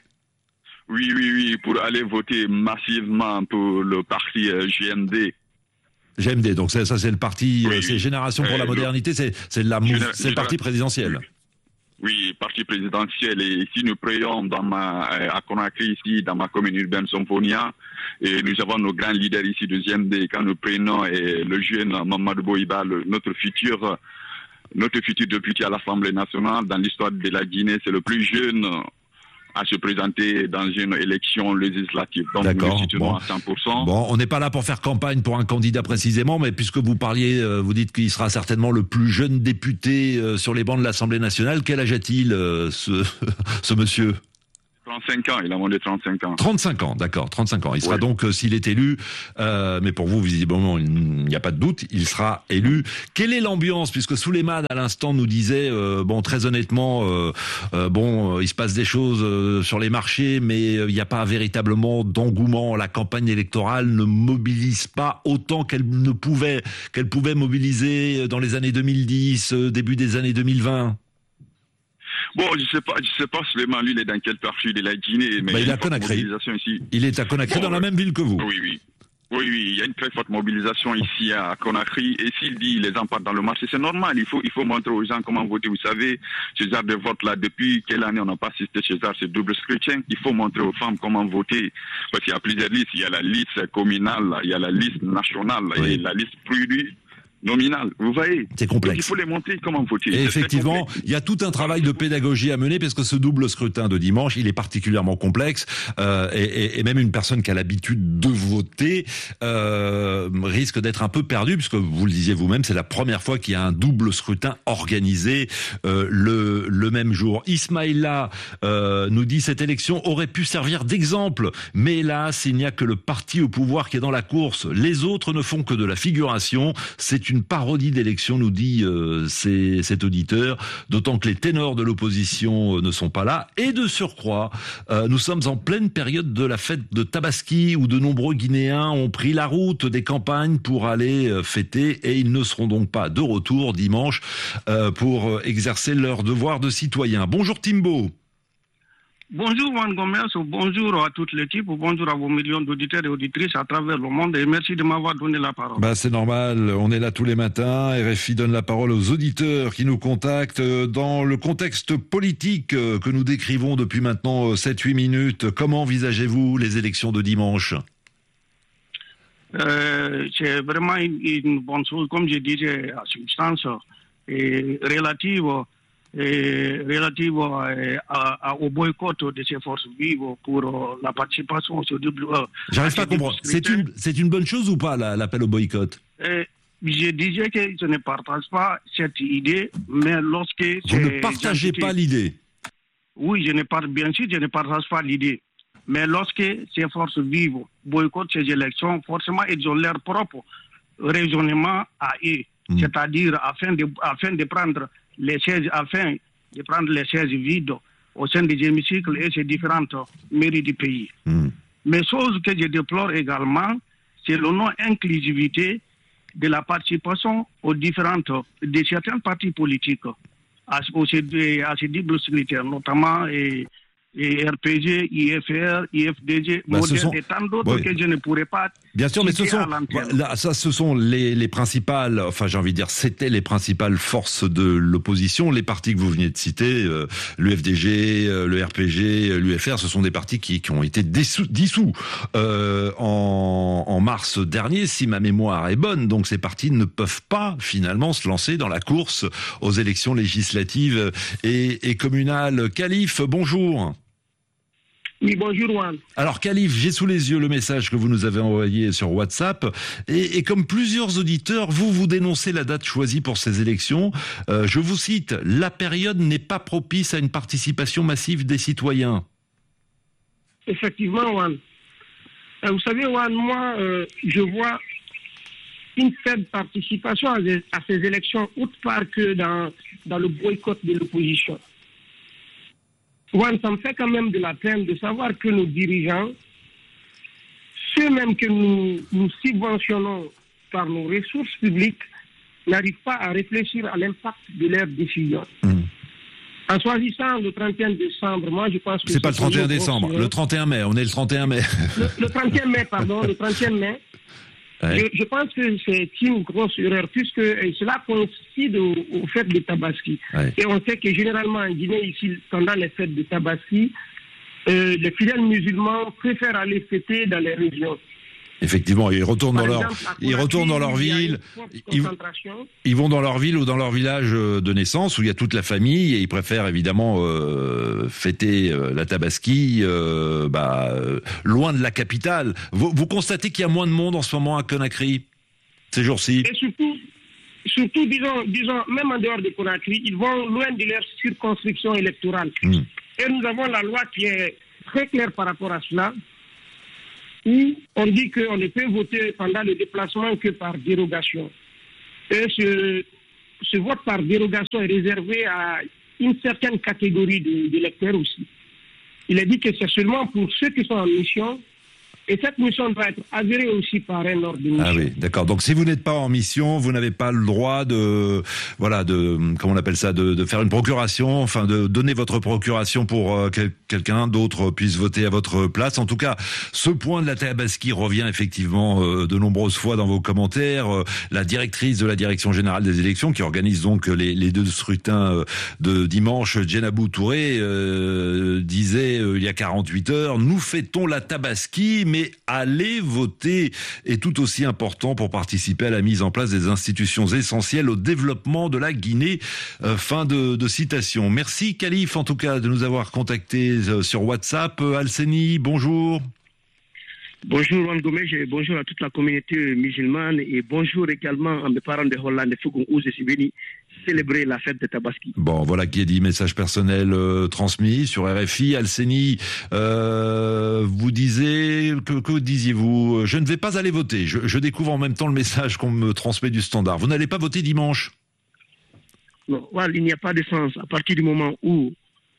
S6: Oui, pour aller voter massivement pour le parti GND.
S19: GMD, donc ça c'est le parti, c'est Génération pour la modernité, c'est le parti présidentiel.
S6: Oui, parti présidentiel. Et ici, nous prions à Conakry, ici, dans ma commune urbaine Somponia. Et nous avons nos grands leaders ici de GMD. Quand nous prenons le jeune Mamadou Boïba, notre futur député à l'Assemblée nationale, dans l'histoire de la Guinée, c'est le plus jeune à se présenter dans une élection législative. Donc, nous soutenons à 100%.
S19: Bon, on n'est pas là pour faire campagne pour un candidat précisément, mais puisque vous parliez, vous dites qu'il sera certainement le plus jeune député sur les bancs de l'Assemblée nationale. Quel âge a-t-il, ce monsieur ?
S6: 35 ans, il a moins de 35 ans.
S19: 35 ans, d'accord, 35 ans. Il sera donc, s'il est élu, mais pour vous, visiblement, il n'y a pas de doute, il sera élu. Quelle est l'ambiance, puisque Souleymane, à l'instant, nous disait, très honnêtement, il se passe des choses sur les marchés, mais il n'y a pas véritablement d'engouement. La campagne électorale ne mobilise pas autant qu'elle pouvait mobiliser dans les années 2010, début des années 2020.
S6: Bon, je sais pas Souleymane, lui, il est dans quelle partie de la Guinée, mais
S19: il est à Conakry. Il est à Conakry, dans la même ville que vous.
S6: Oui, il y a une très forte mobilisation ici à Conakry. Et s'il dit les gens partent dans le marché, c'est normal. Il faut montrer aux gens comment voter. Vous savez, ce genre de vote-là, depuis quelle année on n'a pas assisté chez ça, c'est double scrutin. Il faut montrer aux femmes comment voter. Parce qu'il y a plusieurs listes. Il y a la liste communale, il y a la liste nationale, et la liste nominal, vous voyez.
S19: C'est complexe.
S6: Donc, il faut les montrer comment voter.
S19: Et effectivement, il y a tout un travail de pédagogie à mener parce que ce double scrutin de dimanche, il est particulièrement complexe et même une personne qui a l'habitude de voter risque d'être un peu perdue puisque vous le disiez vous-même, c'est la première fois qu'il y a un double scrutin organisé le même jour. Ismaïla nous dit cette élection aurait pu servir d'exemple, mais hélas, il n'y a que le parti au pouvoir qui est dans la course. Les autres ne font que de la figuration. C'est une parodie d'élection, nous dit cet auditeur, d'autant que les ténors de l'opposition ne sont pas là. Et de surcroît, nous sommes en pleine période de la fête de Tabaski, où de nombreux Guinéens ont pris la route des campagnes pour aller fêter, et ils ne seront donc pas de retour dimanche pour exercer leur devoir de citoyen. Bonjour Timbo.
S9: Bonjour Juan Gomez, bonjour à toute l'équipe, bonjour à vos millions d'auditeurs et auditrices à travers le monde et merci de m'avoir donné la parole.
S19: C'est normal, on est là tous les matins, RFI donne la parole aux auditeurs qui nous contactent dans le contexte politique que nous décrivons depuis maintenant 7-8 minutes. Comment envisagez-vous les élections de dimanche ?
S9: C'est vraiment une bonne chose, comme je disais, à substance relative au boycott de ces forces vives pour la participation au double.
S19: J'arrive pas à comprendre. C'est une bonne chose ou pas l'appel au boycott?
S9: Je disais que je ne partage pas cette idée, mais lorsque...
S19: Vous ne partagez pas l'idée?
S9: Oui, bien sûr, je ne partage pas l'idée. Mais lorsque ces forces vives boycottent ces élections, forcément, ils ont leur propre raisonnement à eux. C'est-à-dire, afin de prendre les sièges vides au sein des hémicycles et ces différentes mairies du pays. Mais chose que je déplore également, c'est le non-inclusivité de la participation de certains partis politiques à ces doubles critères, notamment RPG, IFR, IFDG, Modèle et tant d'autres que je ne pourrais pas.
S19: Bien sûr, mais ce sont les principales, j'ai envie de dire, c'était les principales forces de l'opposition. Les partis que vous venez de citer, l'UFDG, le RPG, l'UFR, ce sont des partis qui ont été dissous en mars dernier, si ma mémoire est bonne. Donc ces partis ne peuvent pas finalement se lancer dans la course aux élections législatives et communales. Khalif, bonjour.
S9: Oui, bonjour Juan.
S19: Alors Khalif, j'ai sous les yeux le message que vous nous avez envoyé sur WhatsApp et comme plusieurs auditeurs, vous dénoncez la date choisie pour ces élections. Je vous cite, la période n'est pas propice à une participation massive des citoyens.
S9: Effectivement, Juan. Vous savez, Juan, moi, je vois une faible participation à ces élections, autre part que dans le boycott de l'opposition. Ça me fait quand même de la peine de savoir que nos dirigeants, ceux-mêmes que nous subventionnons par nos ressources publiques, n'arrivent pas à réfléchir à l'impact de leurs décisions. En choisissant le 31 décembre, moi je pense que...
S19: C'est pas le 31 décembre, le 31 mai, on est le 31 mai.
S9: Le 31 mai, pardon, le 31 mai. Ouais. Je pense que c'est une grosse erreur, puisque cela coïncide au fait de Tabaski. Ouais. Et on sait que généralement en Guinée, ici, pendant les fêtes de Tabaski, les fidèles musulmans préfèrent aller fêter dans les régions.
S19: Effectivement, ils retournent dans leur ville, ils vont dans leur ville ou dans leur village de naissance où il y a toute la famille et ils préfèrent évidemment fêter la Tabaski loin de la capitale. Vous constatez qu'il y a moins de monde en ce moment à Conakry ces jours-ci?
S9: Et surtout disons, même en dehors de Conakry, ils vont loin de leur circonscription électorale. Et nous avons la loi qui est très claire par rapport à cela, où on dit qu'on ne peut voter pendant le déplacement que par dérogation. Et ce vote par dérogation est réservé à une certaine catégorie d'électeurs aussi. Il est dit que c'est seulement pour ceux qui sont en mission, et cette mission doit être avérée aussi par un ordre de mission.
S19: Ah oui, d'accord. Donc si vous n'êtes pas en mission, vous n'avez pas le droit de comment on appelle ça, de faire une procuration, enfin de donner votre procuration pour quelqu'un d'autre puisse voter à votre place. En tout cas, ce point de la Tabaski revient effectivement de nombreuses fois dans vos commentaires. La directrice de la Direction Générale des Élections, qui organise donc les deux scrutins de dimanche, Djenabou Touré, disait il y a 48 heures, nous fêtons la Tabaski, mais aller voter est tout aussi important pour participer à la mise en place des institutions essentielles au développement de la Guinée. Fin de citation. Merci Khalif en tout cas de nous avoir contactés sur WhatsApp. Alseni, bonjour.
S11: Bonjour Juan Gomes et bonjour à toute la communauté musulmane et bonjour également à mes parents de Hollande, Fougon où je suis venu célébrer la fête de Tabaski.
S19: Bon, voilà qui est dit, message personnel transmis sur RFI. Alseni, vous disiez, que disiez-vous? Je ne vais pas aller voter. Je découvre en même temps le message qu'on me transmet du Standard. Vous n'allez pas voter dimanche?
S11: Non, well, il n'y a pas de sens. À partir du moment où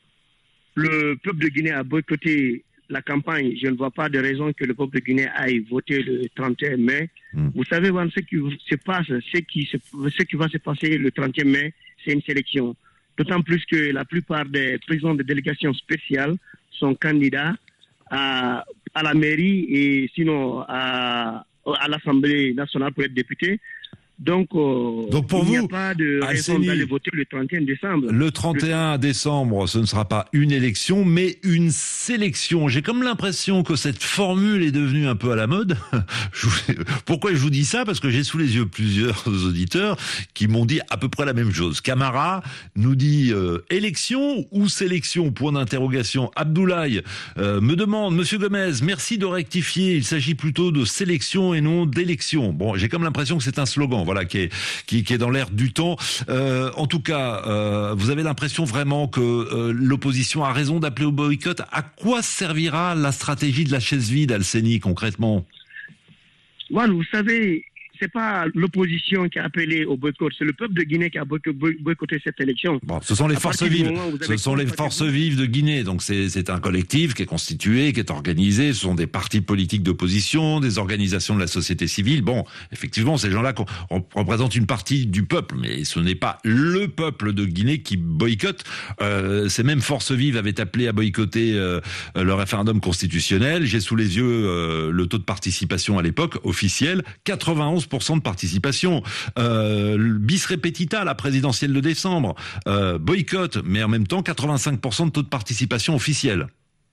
S11: le peuple de Guinée a boycotté la campagne, je ne vois pas de raison que le peuple de Guinée aille voter le 31 mai. Vous savez, ce qui se passe, ce qui va se passer le 31 mai, c'est une sélection. D'autant plus que la plupart des présidents de délégations spéciales sont candidats à la mairie et sinon à l'Assemblée nationale pour être députés. Donc
S19: pour
S11: il n'y a
S19: vous,
S11: pas de raison d'aller voter le 31 décembre.
S19: Le 31 décembre, ce ne sera pas une élection, mais une sélection. J'ai comme l'impression que cette formule est devenue un peu à la mode. Pourquoi je vous dis ça? Parce que j'ai sous les yeux plusieurs auditeurs qui m'ont dit à peu près la même chose. Camara nous dit élection ou sélection? Point d'interrogation. Abdoulaye me demande, Monsieur Gomez, merci de rectifier. Il s'agit plutôt de sélection et non d'élection. Bon, j'ai comme l'impression que c'est un slogan. Voilà, qui est dans l'air du temps. En tout cas, vous avez l'impression vraiment que l'opposition a raison d'appeler au boycott. À quoi servira la stratégie de la chaise vide, Alseni, concrètement?
S11: Well, vous savez, c'est pas l'opposition qui a appelé au boycott, c'est le peuple de Guinée qui a boycotté cette élection.
S19: Bon, ce sont les forces vives. Ce sont les forces vives de Guinée. Donc c'est un collectif qui est constitué, qui est organisé. Ce sont des partis politiques d'opposition, des organisations de la société civile. Bon, effectivement, ces gens-là représentent une partie du peuple, mais ce n'est pas le peuple de Guinée qui boycotte. Ces mêmes forces vives avaient appelé à boycotter le référendum constitutionnel. J'ai sous les yeux le taux de participation à l'époque officiel, 91% de participation. Bis repetita, la présidentielle de décembre. Boycott, mais en même temps 85% de taux de participation officiel.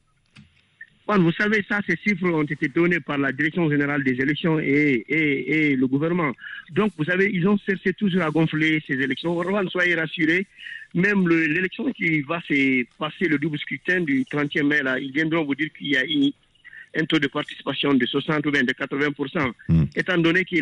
S11: Bon, vous savez, ça, ces chiffres ont été donnés par la Direction Générale des Élections et le gouvernement. Donc, vous savez, ils ont cherché toujours à gonfler ces élections. Soyez rassurés, même l'élection qui va se passer, le double scrutin du 30e mai, là, ils viendront vous dire qu'il y a un taux de participation de 60 ou bien de 80%, étant donné que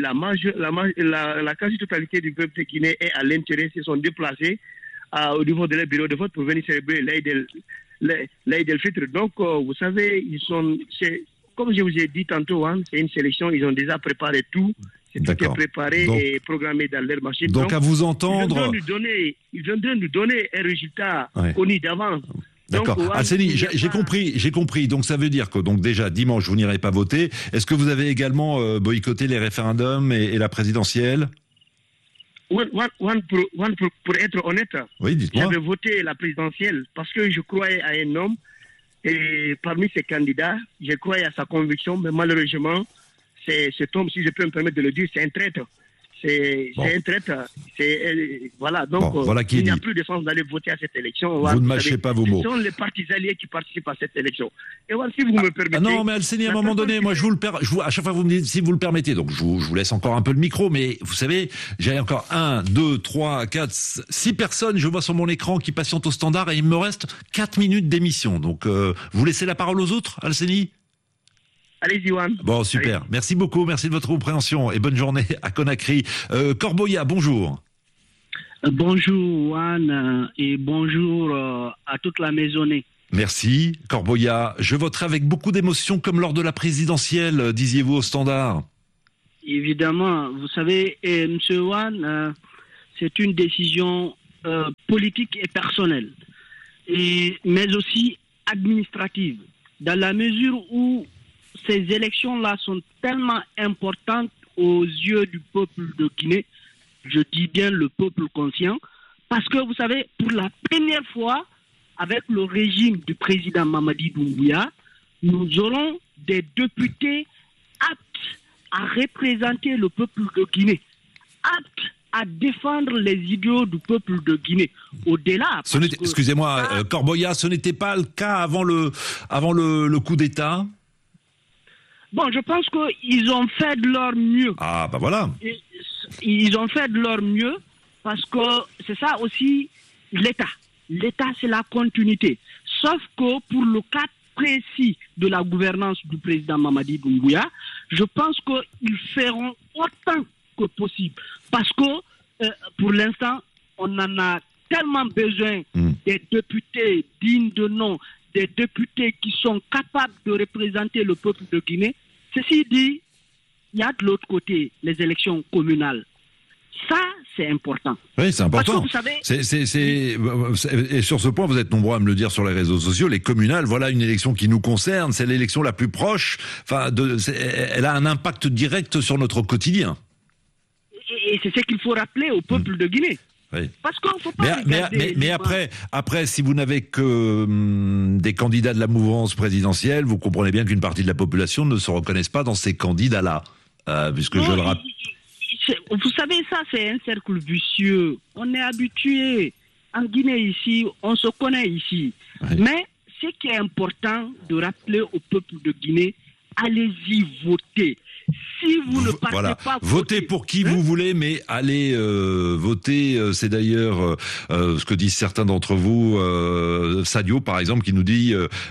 S11: la quasi-totalité du peuple guinéen est à l'intérieur, se sont déplacés au niveau de leur bureau de vote pour venir célébrer l'Aïd el-Fitr. Donc, vous savez, comme je vous ai dit tantôt, c'est une sélection, ils ont déjà préparé tout. Tout est préparé et programmé dans leur machine.
S19: Donc à vous entendre...
S11: Ils viendront nous donner un résultat connu d'avance.
S19: D'accord. Alseni, j'ai compris. Donc ça veut dire que déjà dimanche vous n'irez pas voter. Est-ce que vous avez également boycotté les référendums et la présidentielle?
S11: Pour être honnête, j'avais voté la présidentielle parce que je croyais à un homme et parmi ces candidats, je croyais à sa conviction, mais malheureusement, cet homme, si je peux me permettre de le dire, c'est un traître. C'est un traître. Voilà, donc
S19: voilà qui
S11: il n'y a
S19: dit.
S11: plus de sens d'aller voter à cette élection.
S19: Vous ne mâchez pas vos mots.
S11: Ce sont les partis alliés qui participent à cette élection. Et voilà, si vous me permettez...
S19: non, mais Alceni, à un moment donné, moi, à chaque fois, vous me dites si vous le permettez, donc je vous laisse encore un peu le micro, mais vous savez, j'ai encore 1, 2, 3, 4, 6 personnes, je vois sur mon écran qui patientent au standard et il me reste 4 minutes d'émission. Donc, vous laissez la parole aux autres, Alceni ?
S11: Allez-y, Juan.
S19: Bon, super. Allez. Merci beaucoup. Merci de votre compréhension et bonne journée à Conakry. Corboya, bonjour.
S12: Bonjour, Juan, et bonjour à toute la maisonnée.
S19: Merci, Corboya. Je voterai avec beaucoup d'émotion comme lors de la présidentielle, disiez-vous au standard.
S12: Évidemment. Vous savez, monsieur Juan, c'est une décision politique et personnelle, mais aussi administrative, dans la mesure où ces élections-là sont tellement importantes aux yeux du peuple de Guinée, je dis bien le peuple conscient, parce que vous savez, pour la première fois, avec le régime du président Mamadi Doumbouya, nous aurons des députés aptes à représenter le peuple de Guinée, aptes à défendre les idéaux du peuple de Guinée. Au-delà...
S19: Excusez-moi, Corboya, ce n'était pas le cas avant le coup d'État ?
S12: Bon, je pense qu'ils ont fait de leur mieux.
S19: Ah, bah voilà.
S12: Ils ont fait de leur mieux parce que c'est ça aussi l'État. L'État, c'est la continuité. Sauf que pour le cas précis de la gouvernance du président Mamadi Doumbouya, je pense qu'ils feront autant que possible. Parce que pour l'instant, on en a tellement besoin des députés dignes de nom, des députés qui sont capables de représenter le peuple de Guinée. Ceci dit, il y a de l'autre côté les élections communales. Ça, c'est important.
S19: Oui, c'est important.
S12: Parce que vous savez...
S19: Et sur ce point, vous êtes nombreux à me le dire sur les réseaux sociaux, les communales, voilà une élection qui nous concerne, c'est l'élection la plus proche, elle a un impact direct sur notre quotidien.
S12: Et c'est ce qu'il faut rappeler au peuple de Guinée.
S19: Oui.
S12: Parce qu'on faut pas
S19: mais après, si vous n'avez que des candidats de la mouvance présidentielle, vous comprenez bien qu'une partie de la population ne se reconnaisse pas dans ces candidats-là, puisque je le rappelle.
S12: Vous savez, ça, c'est un cercle vicieux. On est habitué. En Guinée, ici, on se connaît ici. Oui. Mais ce qui est important de rappeler au peuple de Guinée, allez-y voter. Si vous ne partez pas
S19: votez pour qui vous voulez, mais allez voter. C'est d'ailleurs ce que disent certains d'entre vous. Sadio, par exemple, qui nous dit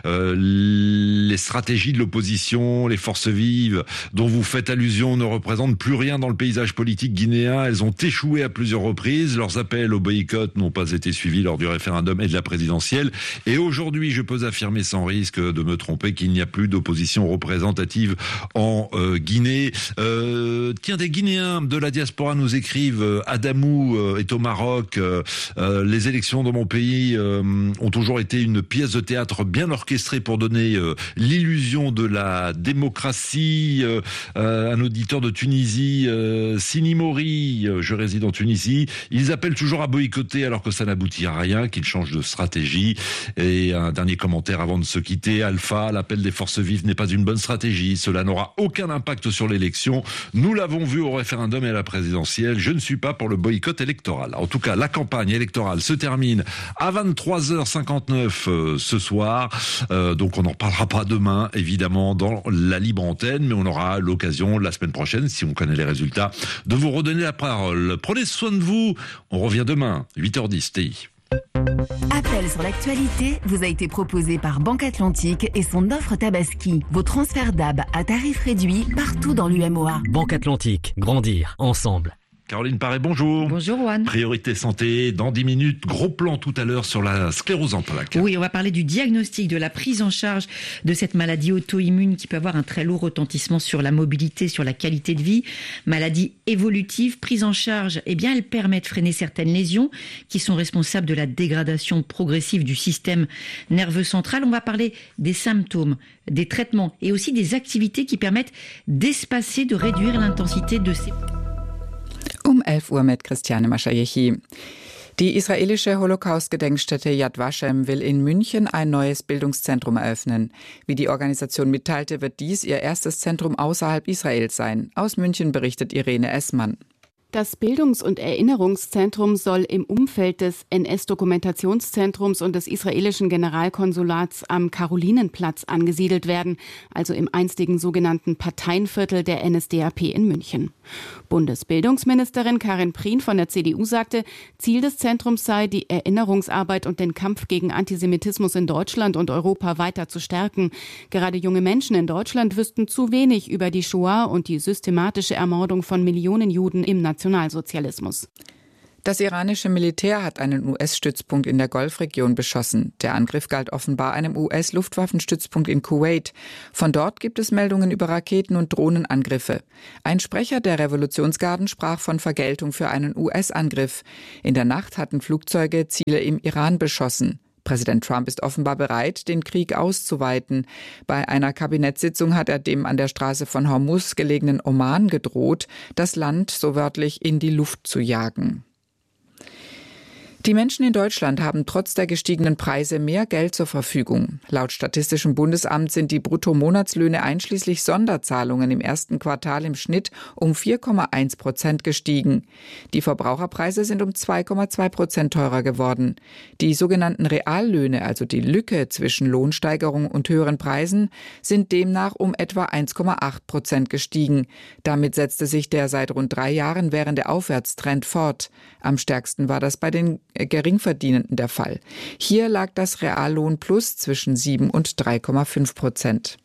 S19: les stratégies de l'opposition, les forces vives dont vous faites allusion ne représentent plus rien dans le paysage politique guinéen. Elles ont échoué à plusieurs reprises. Leurs appels au boycott n'ont pas été suivis lors du référendum et de la présidentielle. Et aujourd'hui, je peux affirmer sans risque de me tromper qu'il n'y a plus d'opposition représentative en Guinée. Tiens, des Guinéens de la diaspora nous écrivent Adamou est au Maroc. Les élections dans mon pays ont toujours été une pièce de théâtre bien orchestrée pour donner l'illusion de la démocratie. Un auditeur de Tunisie, Sini Mori, je réside en Tunisie. Ils appellent toujours à boycotter alors que ça n'aboutit à rien, qu'ils changent de stratégie. Et un dernier commentaire avant de se quitter. Alpha, l'appel des forces vives n'est pas une bonne stratégie. Cela n'aura aucun impact sur l'élection. Nous l'avons vu au référendum et à la présidentielle. Je ne suis pas pour le boycott électoral. En tout cas, la campagne électorale se termine à 23h59 ce soir. Donc on n'en parlera pas demain, évidemment, dans la libre antenne, mais on aura l'occasion la semaine prochaine, si on connaît les résultats, de vous redonner la parole. Prenez soin de vous. On revient demain, 8h10 TI.
S24: Appel sur l'actualité vous a été proposé par Banque Atlantique et son offre Tabaski. Vos transferts DAB à tarif réduit partout dans l'UMOA.
S13: Banque Atlantique, grandir ensemble.
S19: Caroline Paré, bonjour.
S14: Bonjour Juan.
S19: Priorité santé, dans 10 minutes, gros plan tout à l'heure sur la sclérose en plaques.
S14: Oui, on va parler du diagnostic, de la prise en charge de cette maladie auto-immune qui peut avoir un très lourd retentissement sur la mobilité, sur la qualité de vie. Maladie évolutive, prise en charge, eh bien, elle permet de freiner certaines lésions qui sont responsables de la dégradation progressive du système nerveux central. On va parler des symptômes, des traitements et aussi des activités qui permettent d'espacer, de réduire l'intensité de ces...
S16: 11 Uhr mit Christiane Maschajechi.
S10: Die israelische Holocaust-Gedenkstätte Yad Vashem will in München ein neues Bildungszentrum eröffnen. Wie die Organisation mitteilte, wird dies ihr erstes Zentrum außerhalb Israels sein. Aus München berichtet Irene Essmann.
S15: Das Bildungs- und Erinnerungszentrum soll im Umfeld des NS-Dokumentationszentrums und des israelischen Generalkonsulats am Karolinenplatz angesiedelt werden, also im einstigen sogenannten Parteienviertel der NSDAP in München. Bundesbildungsministerin Karin Prien von der CDU sagte, Ziel des Zentrums sei, die Erinnerungsarbeit und den Kampf gegen Antisemitismus in Deutschland und Europa weiter zu stärken. Gerade junge Menschen in Deutschland wüssten zu wenig über die Shoah und die systematische Ermordung von Millionen Juden im Nationalsozialismus.
S10: Das iranische Militär hat einen US-Stützpunkt in der Golfregion beschossen. Der Angriff galt offenbar einem US-Luftwaffenstützpunkt in Kuwait. Von dort gibt es Meldungen über Raketen- und Drohnenangriffe. Ein Sprecher der Revolutionsgarden sprach von Vergeltung für einen US-Angriff. In der Nacht hatten Flugzeuge Ziele im Iran beschossen. Präsident Trump ist offenbar bereit, den Krieg auszuweiten. Bei einer Kabinettssitzung hat er dem an der Straße von Hormuz gelegenen Oman gedroht, das Land so wörtlich in die Luft zu jagen. Die Menschen in Deutschland haben trotz der gestiegenen Preise mehr Geld zur Verfügung. Laut Statistischem Bundesamt sind die Bruttomonatslöhne einschließlich Sonderzahlungen im ersten Quartal im Schnitt um 4,1% gestiegen. Die Verbraucherpreise sind um 2,2% teurer geworden. Die sogenannten Reallöhne, also die Lücke zwischen Lohnsteigerung und höheren Preisen, sind demnach um etwa 1,8% gestiegen. Damit setzte sich der seit rund 3 Jahren währende Aufwärtstrend fort. Am stärksten war das bei den Geringverdienenden der Fall. Hier lag das Reallohnplus zwischen 7 und 3,5%.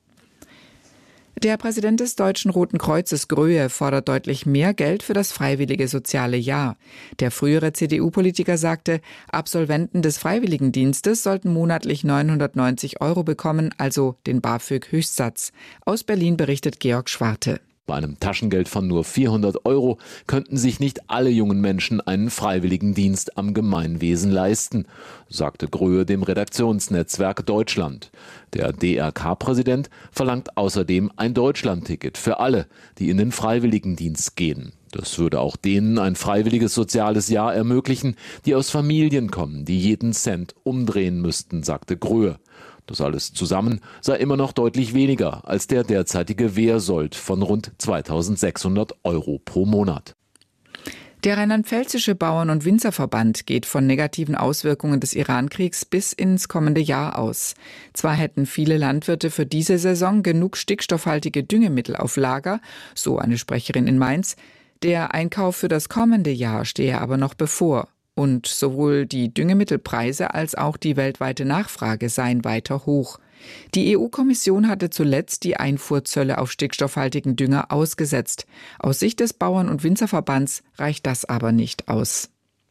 S10: Der Präsident des Deutschen Roten Kreuzes, Gröhe, fordert deutlich mehr Geld für das freiwillige soziale Jahr. Der frühere CDU-Politiker sagte, Absolventen des Freiwilligendienstes sollten monatlich 990 € bekommen, also den BAföG-Höchstsatz. Aus Berlin berichtet Georg Schwarte.
S16: Bei einem Taschengeld von nur 400 € könnten sich nicht alle jungen Menschen einen Freiwilligendienst am Gemeinwesen leisten, sagte Gröhe dem Redaktionsnetzwerk Deutschland. Der DRK-Präsident verlangt außerdem ein Deutschlandticket für alle, die in den Freiwilligendienst gehen. Das würde auch denen ein freiwilliges soziales Jahr ermöglichen, die aus Familien kommen, die jeden Cent umdrehen müssten, sagte Gröhe. Das alles zusammen sei immer noch deutlich weniger als der derzeitige Wehrsold von rund 2.600 € pro Monat.
S10: Der Rheinland-Pfälzische Bauern- und Winzerverband geht von negativen Auswirkungen des Iran-Kriegs bis ins kommende Jahr aus. Zwar hätten viele Landwirte für diese Saison genug stickstoffhaltige Düngemittel auf Lager, so eine Sprecherin in Mainz, der Einkauf für das kommende Jahr stehe aber noch bevor. Und sowohl die Düngemittelpreise als auch die weltweite Nachfrage seien weiter hoch. Die EU-Kommission hatte zuletzt die Einfuhrzölle auf stickstoffhaltigen Dünger ausgesetzt. Aus Sicht des Bauern- und Winzerverbands reicht das aber nicht aus.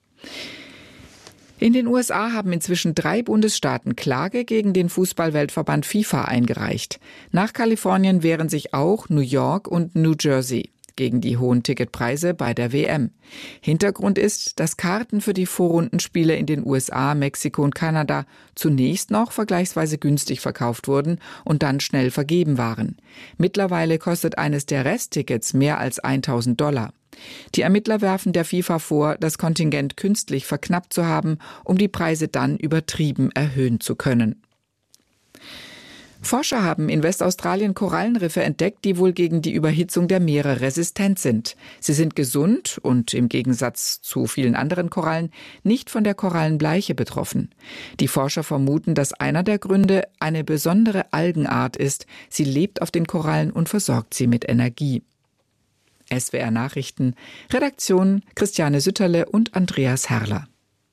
S10: In den USA haben inzwischen 3 Bundesstaaten Klage gegen den Fußball-Weltverband FIFA eingereicht. Nach Kalifornien wehren sich auch New York und New Jersey gegen die hohen Ticketpreise bei der WM. Hintergrund ist, dass Karten für die Vorrundenspiele in den USA, Mexiko und Kanada zunächst noch vergleichsweise günstig verkauft wurden und dann schnell vergeben waren. Mittlerweile kostet eines der Resttickets mehr als $1.000. Die Ermittler werfen der FIFA vor, das Kontingent künstlich verknappt zu haben, um die Preise dann übertrieben erhöhen zu können. Forscher haben in Westaustralien Korallenriffe entdeckt, die wohl gegen die Überhitzung der Meere resistent sind. Sie sind gesund und im Gegensatz zu vielen anderen Korallen nicht von der Korallenbleiche betroffen. Die Forscher vermuten, dass einer der Gründe eine besondere Algenart ist. Sie lebt auf den Korallen und versorgt sie mit Energie. SWR Nachrichten, Redaktion Christiane Sütterle und Andreas Herrler.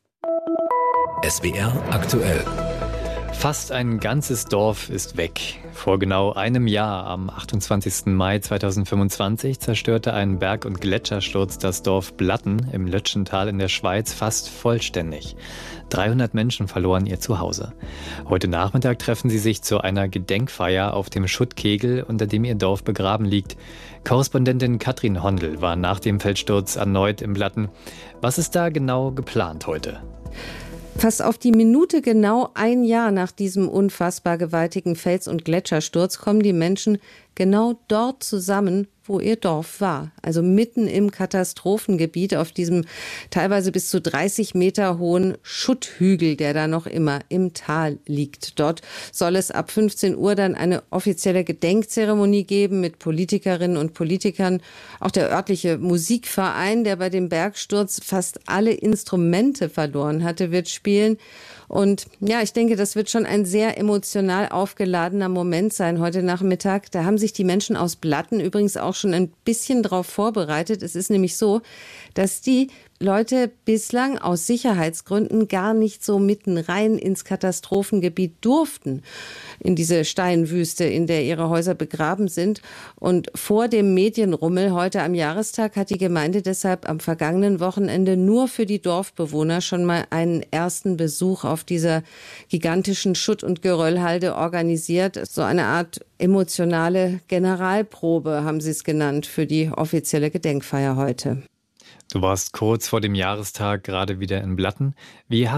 S7: SWR aktuell.
S2: Fast ein ganzes Dorf ist weg. Vor genau einem Jahr, am 28. Mai 2025, zerstörte ein Berg- und Gletschersturz das Dorf Blatten im Lötschental in der Schweiz fast vollständig. 300 Menschen verloren ihr Zuhause. Heute Nachmittag treffen sie sich zu einer Gedenkfeier auf dem Schuttkegel, unter dem ihr Dorf begraben liegt. Korrespondentin Katrin Hondel war nach dem Feldsturz erneut im Blatten. Was ist da genau geplant heute?
S17: Fast auf die Minute genau ein Jahr nach diesem unfassbar gewaltigen Fels- und Gletschersturz kommen die Menschen genau dort zusammen, wo ihr Dorf war. Also mitten im Katastrophengebiet auf diesem teilweise bis zu 30 Meter hohen Schutthügel, der da noch immer im Tal liegt. Dort soll es ab 15 Uhr dann eine offizielle Gedenkzeremonie geben mit Politikerinnen und Politikern. Auch der örtliche Musikverein, der bei dem Bergsturz fast alle Instrumente verloren hatte, wird spielen. Und ja, ich denke, das wird schon ein sehr emotional aufgeladener Moment sein heute Nachmittag. Da haben sich die Menschen aus Blatten übrigens auch schon ein bisschen drauf vorbereitet. Es ist nämlich so, dass die Leute bislang aus Sicherheitsgründen gar nicht so mitten rein ins Katastrophengebiet durften, in diese Steinwüste, in der ihre Häuser begraben sind. Und vor dem Medienrummel heute am Jahrestag hat die Gemeinde deshalb am vergangenen Wochenende nur für die Dorfbewohner schon mal einen ersten Besuch auf dieser gigantischen Schutt- und Geröllhalde organisiert. So eine Art emotionale Generalprobe haben sie es genannt für die offizielle Gedenkfeier heute.
S2: Du warst kurz vor dem Jahrestag gerade wieder in Blatten. Wie hast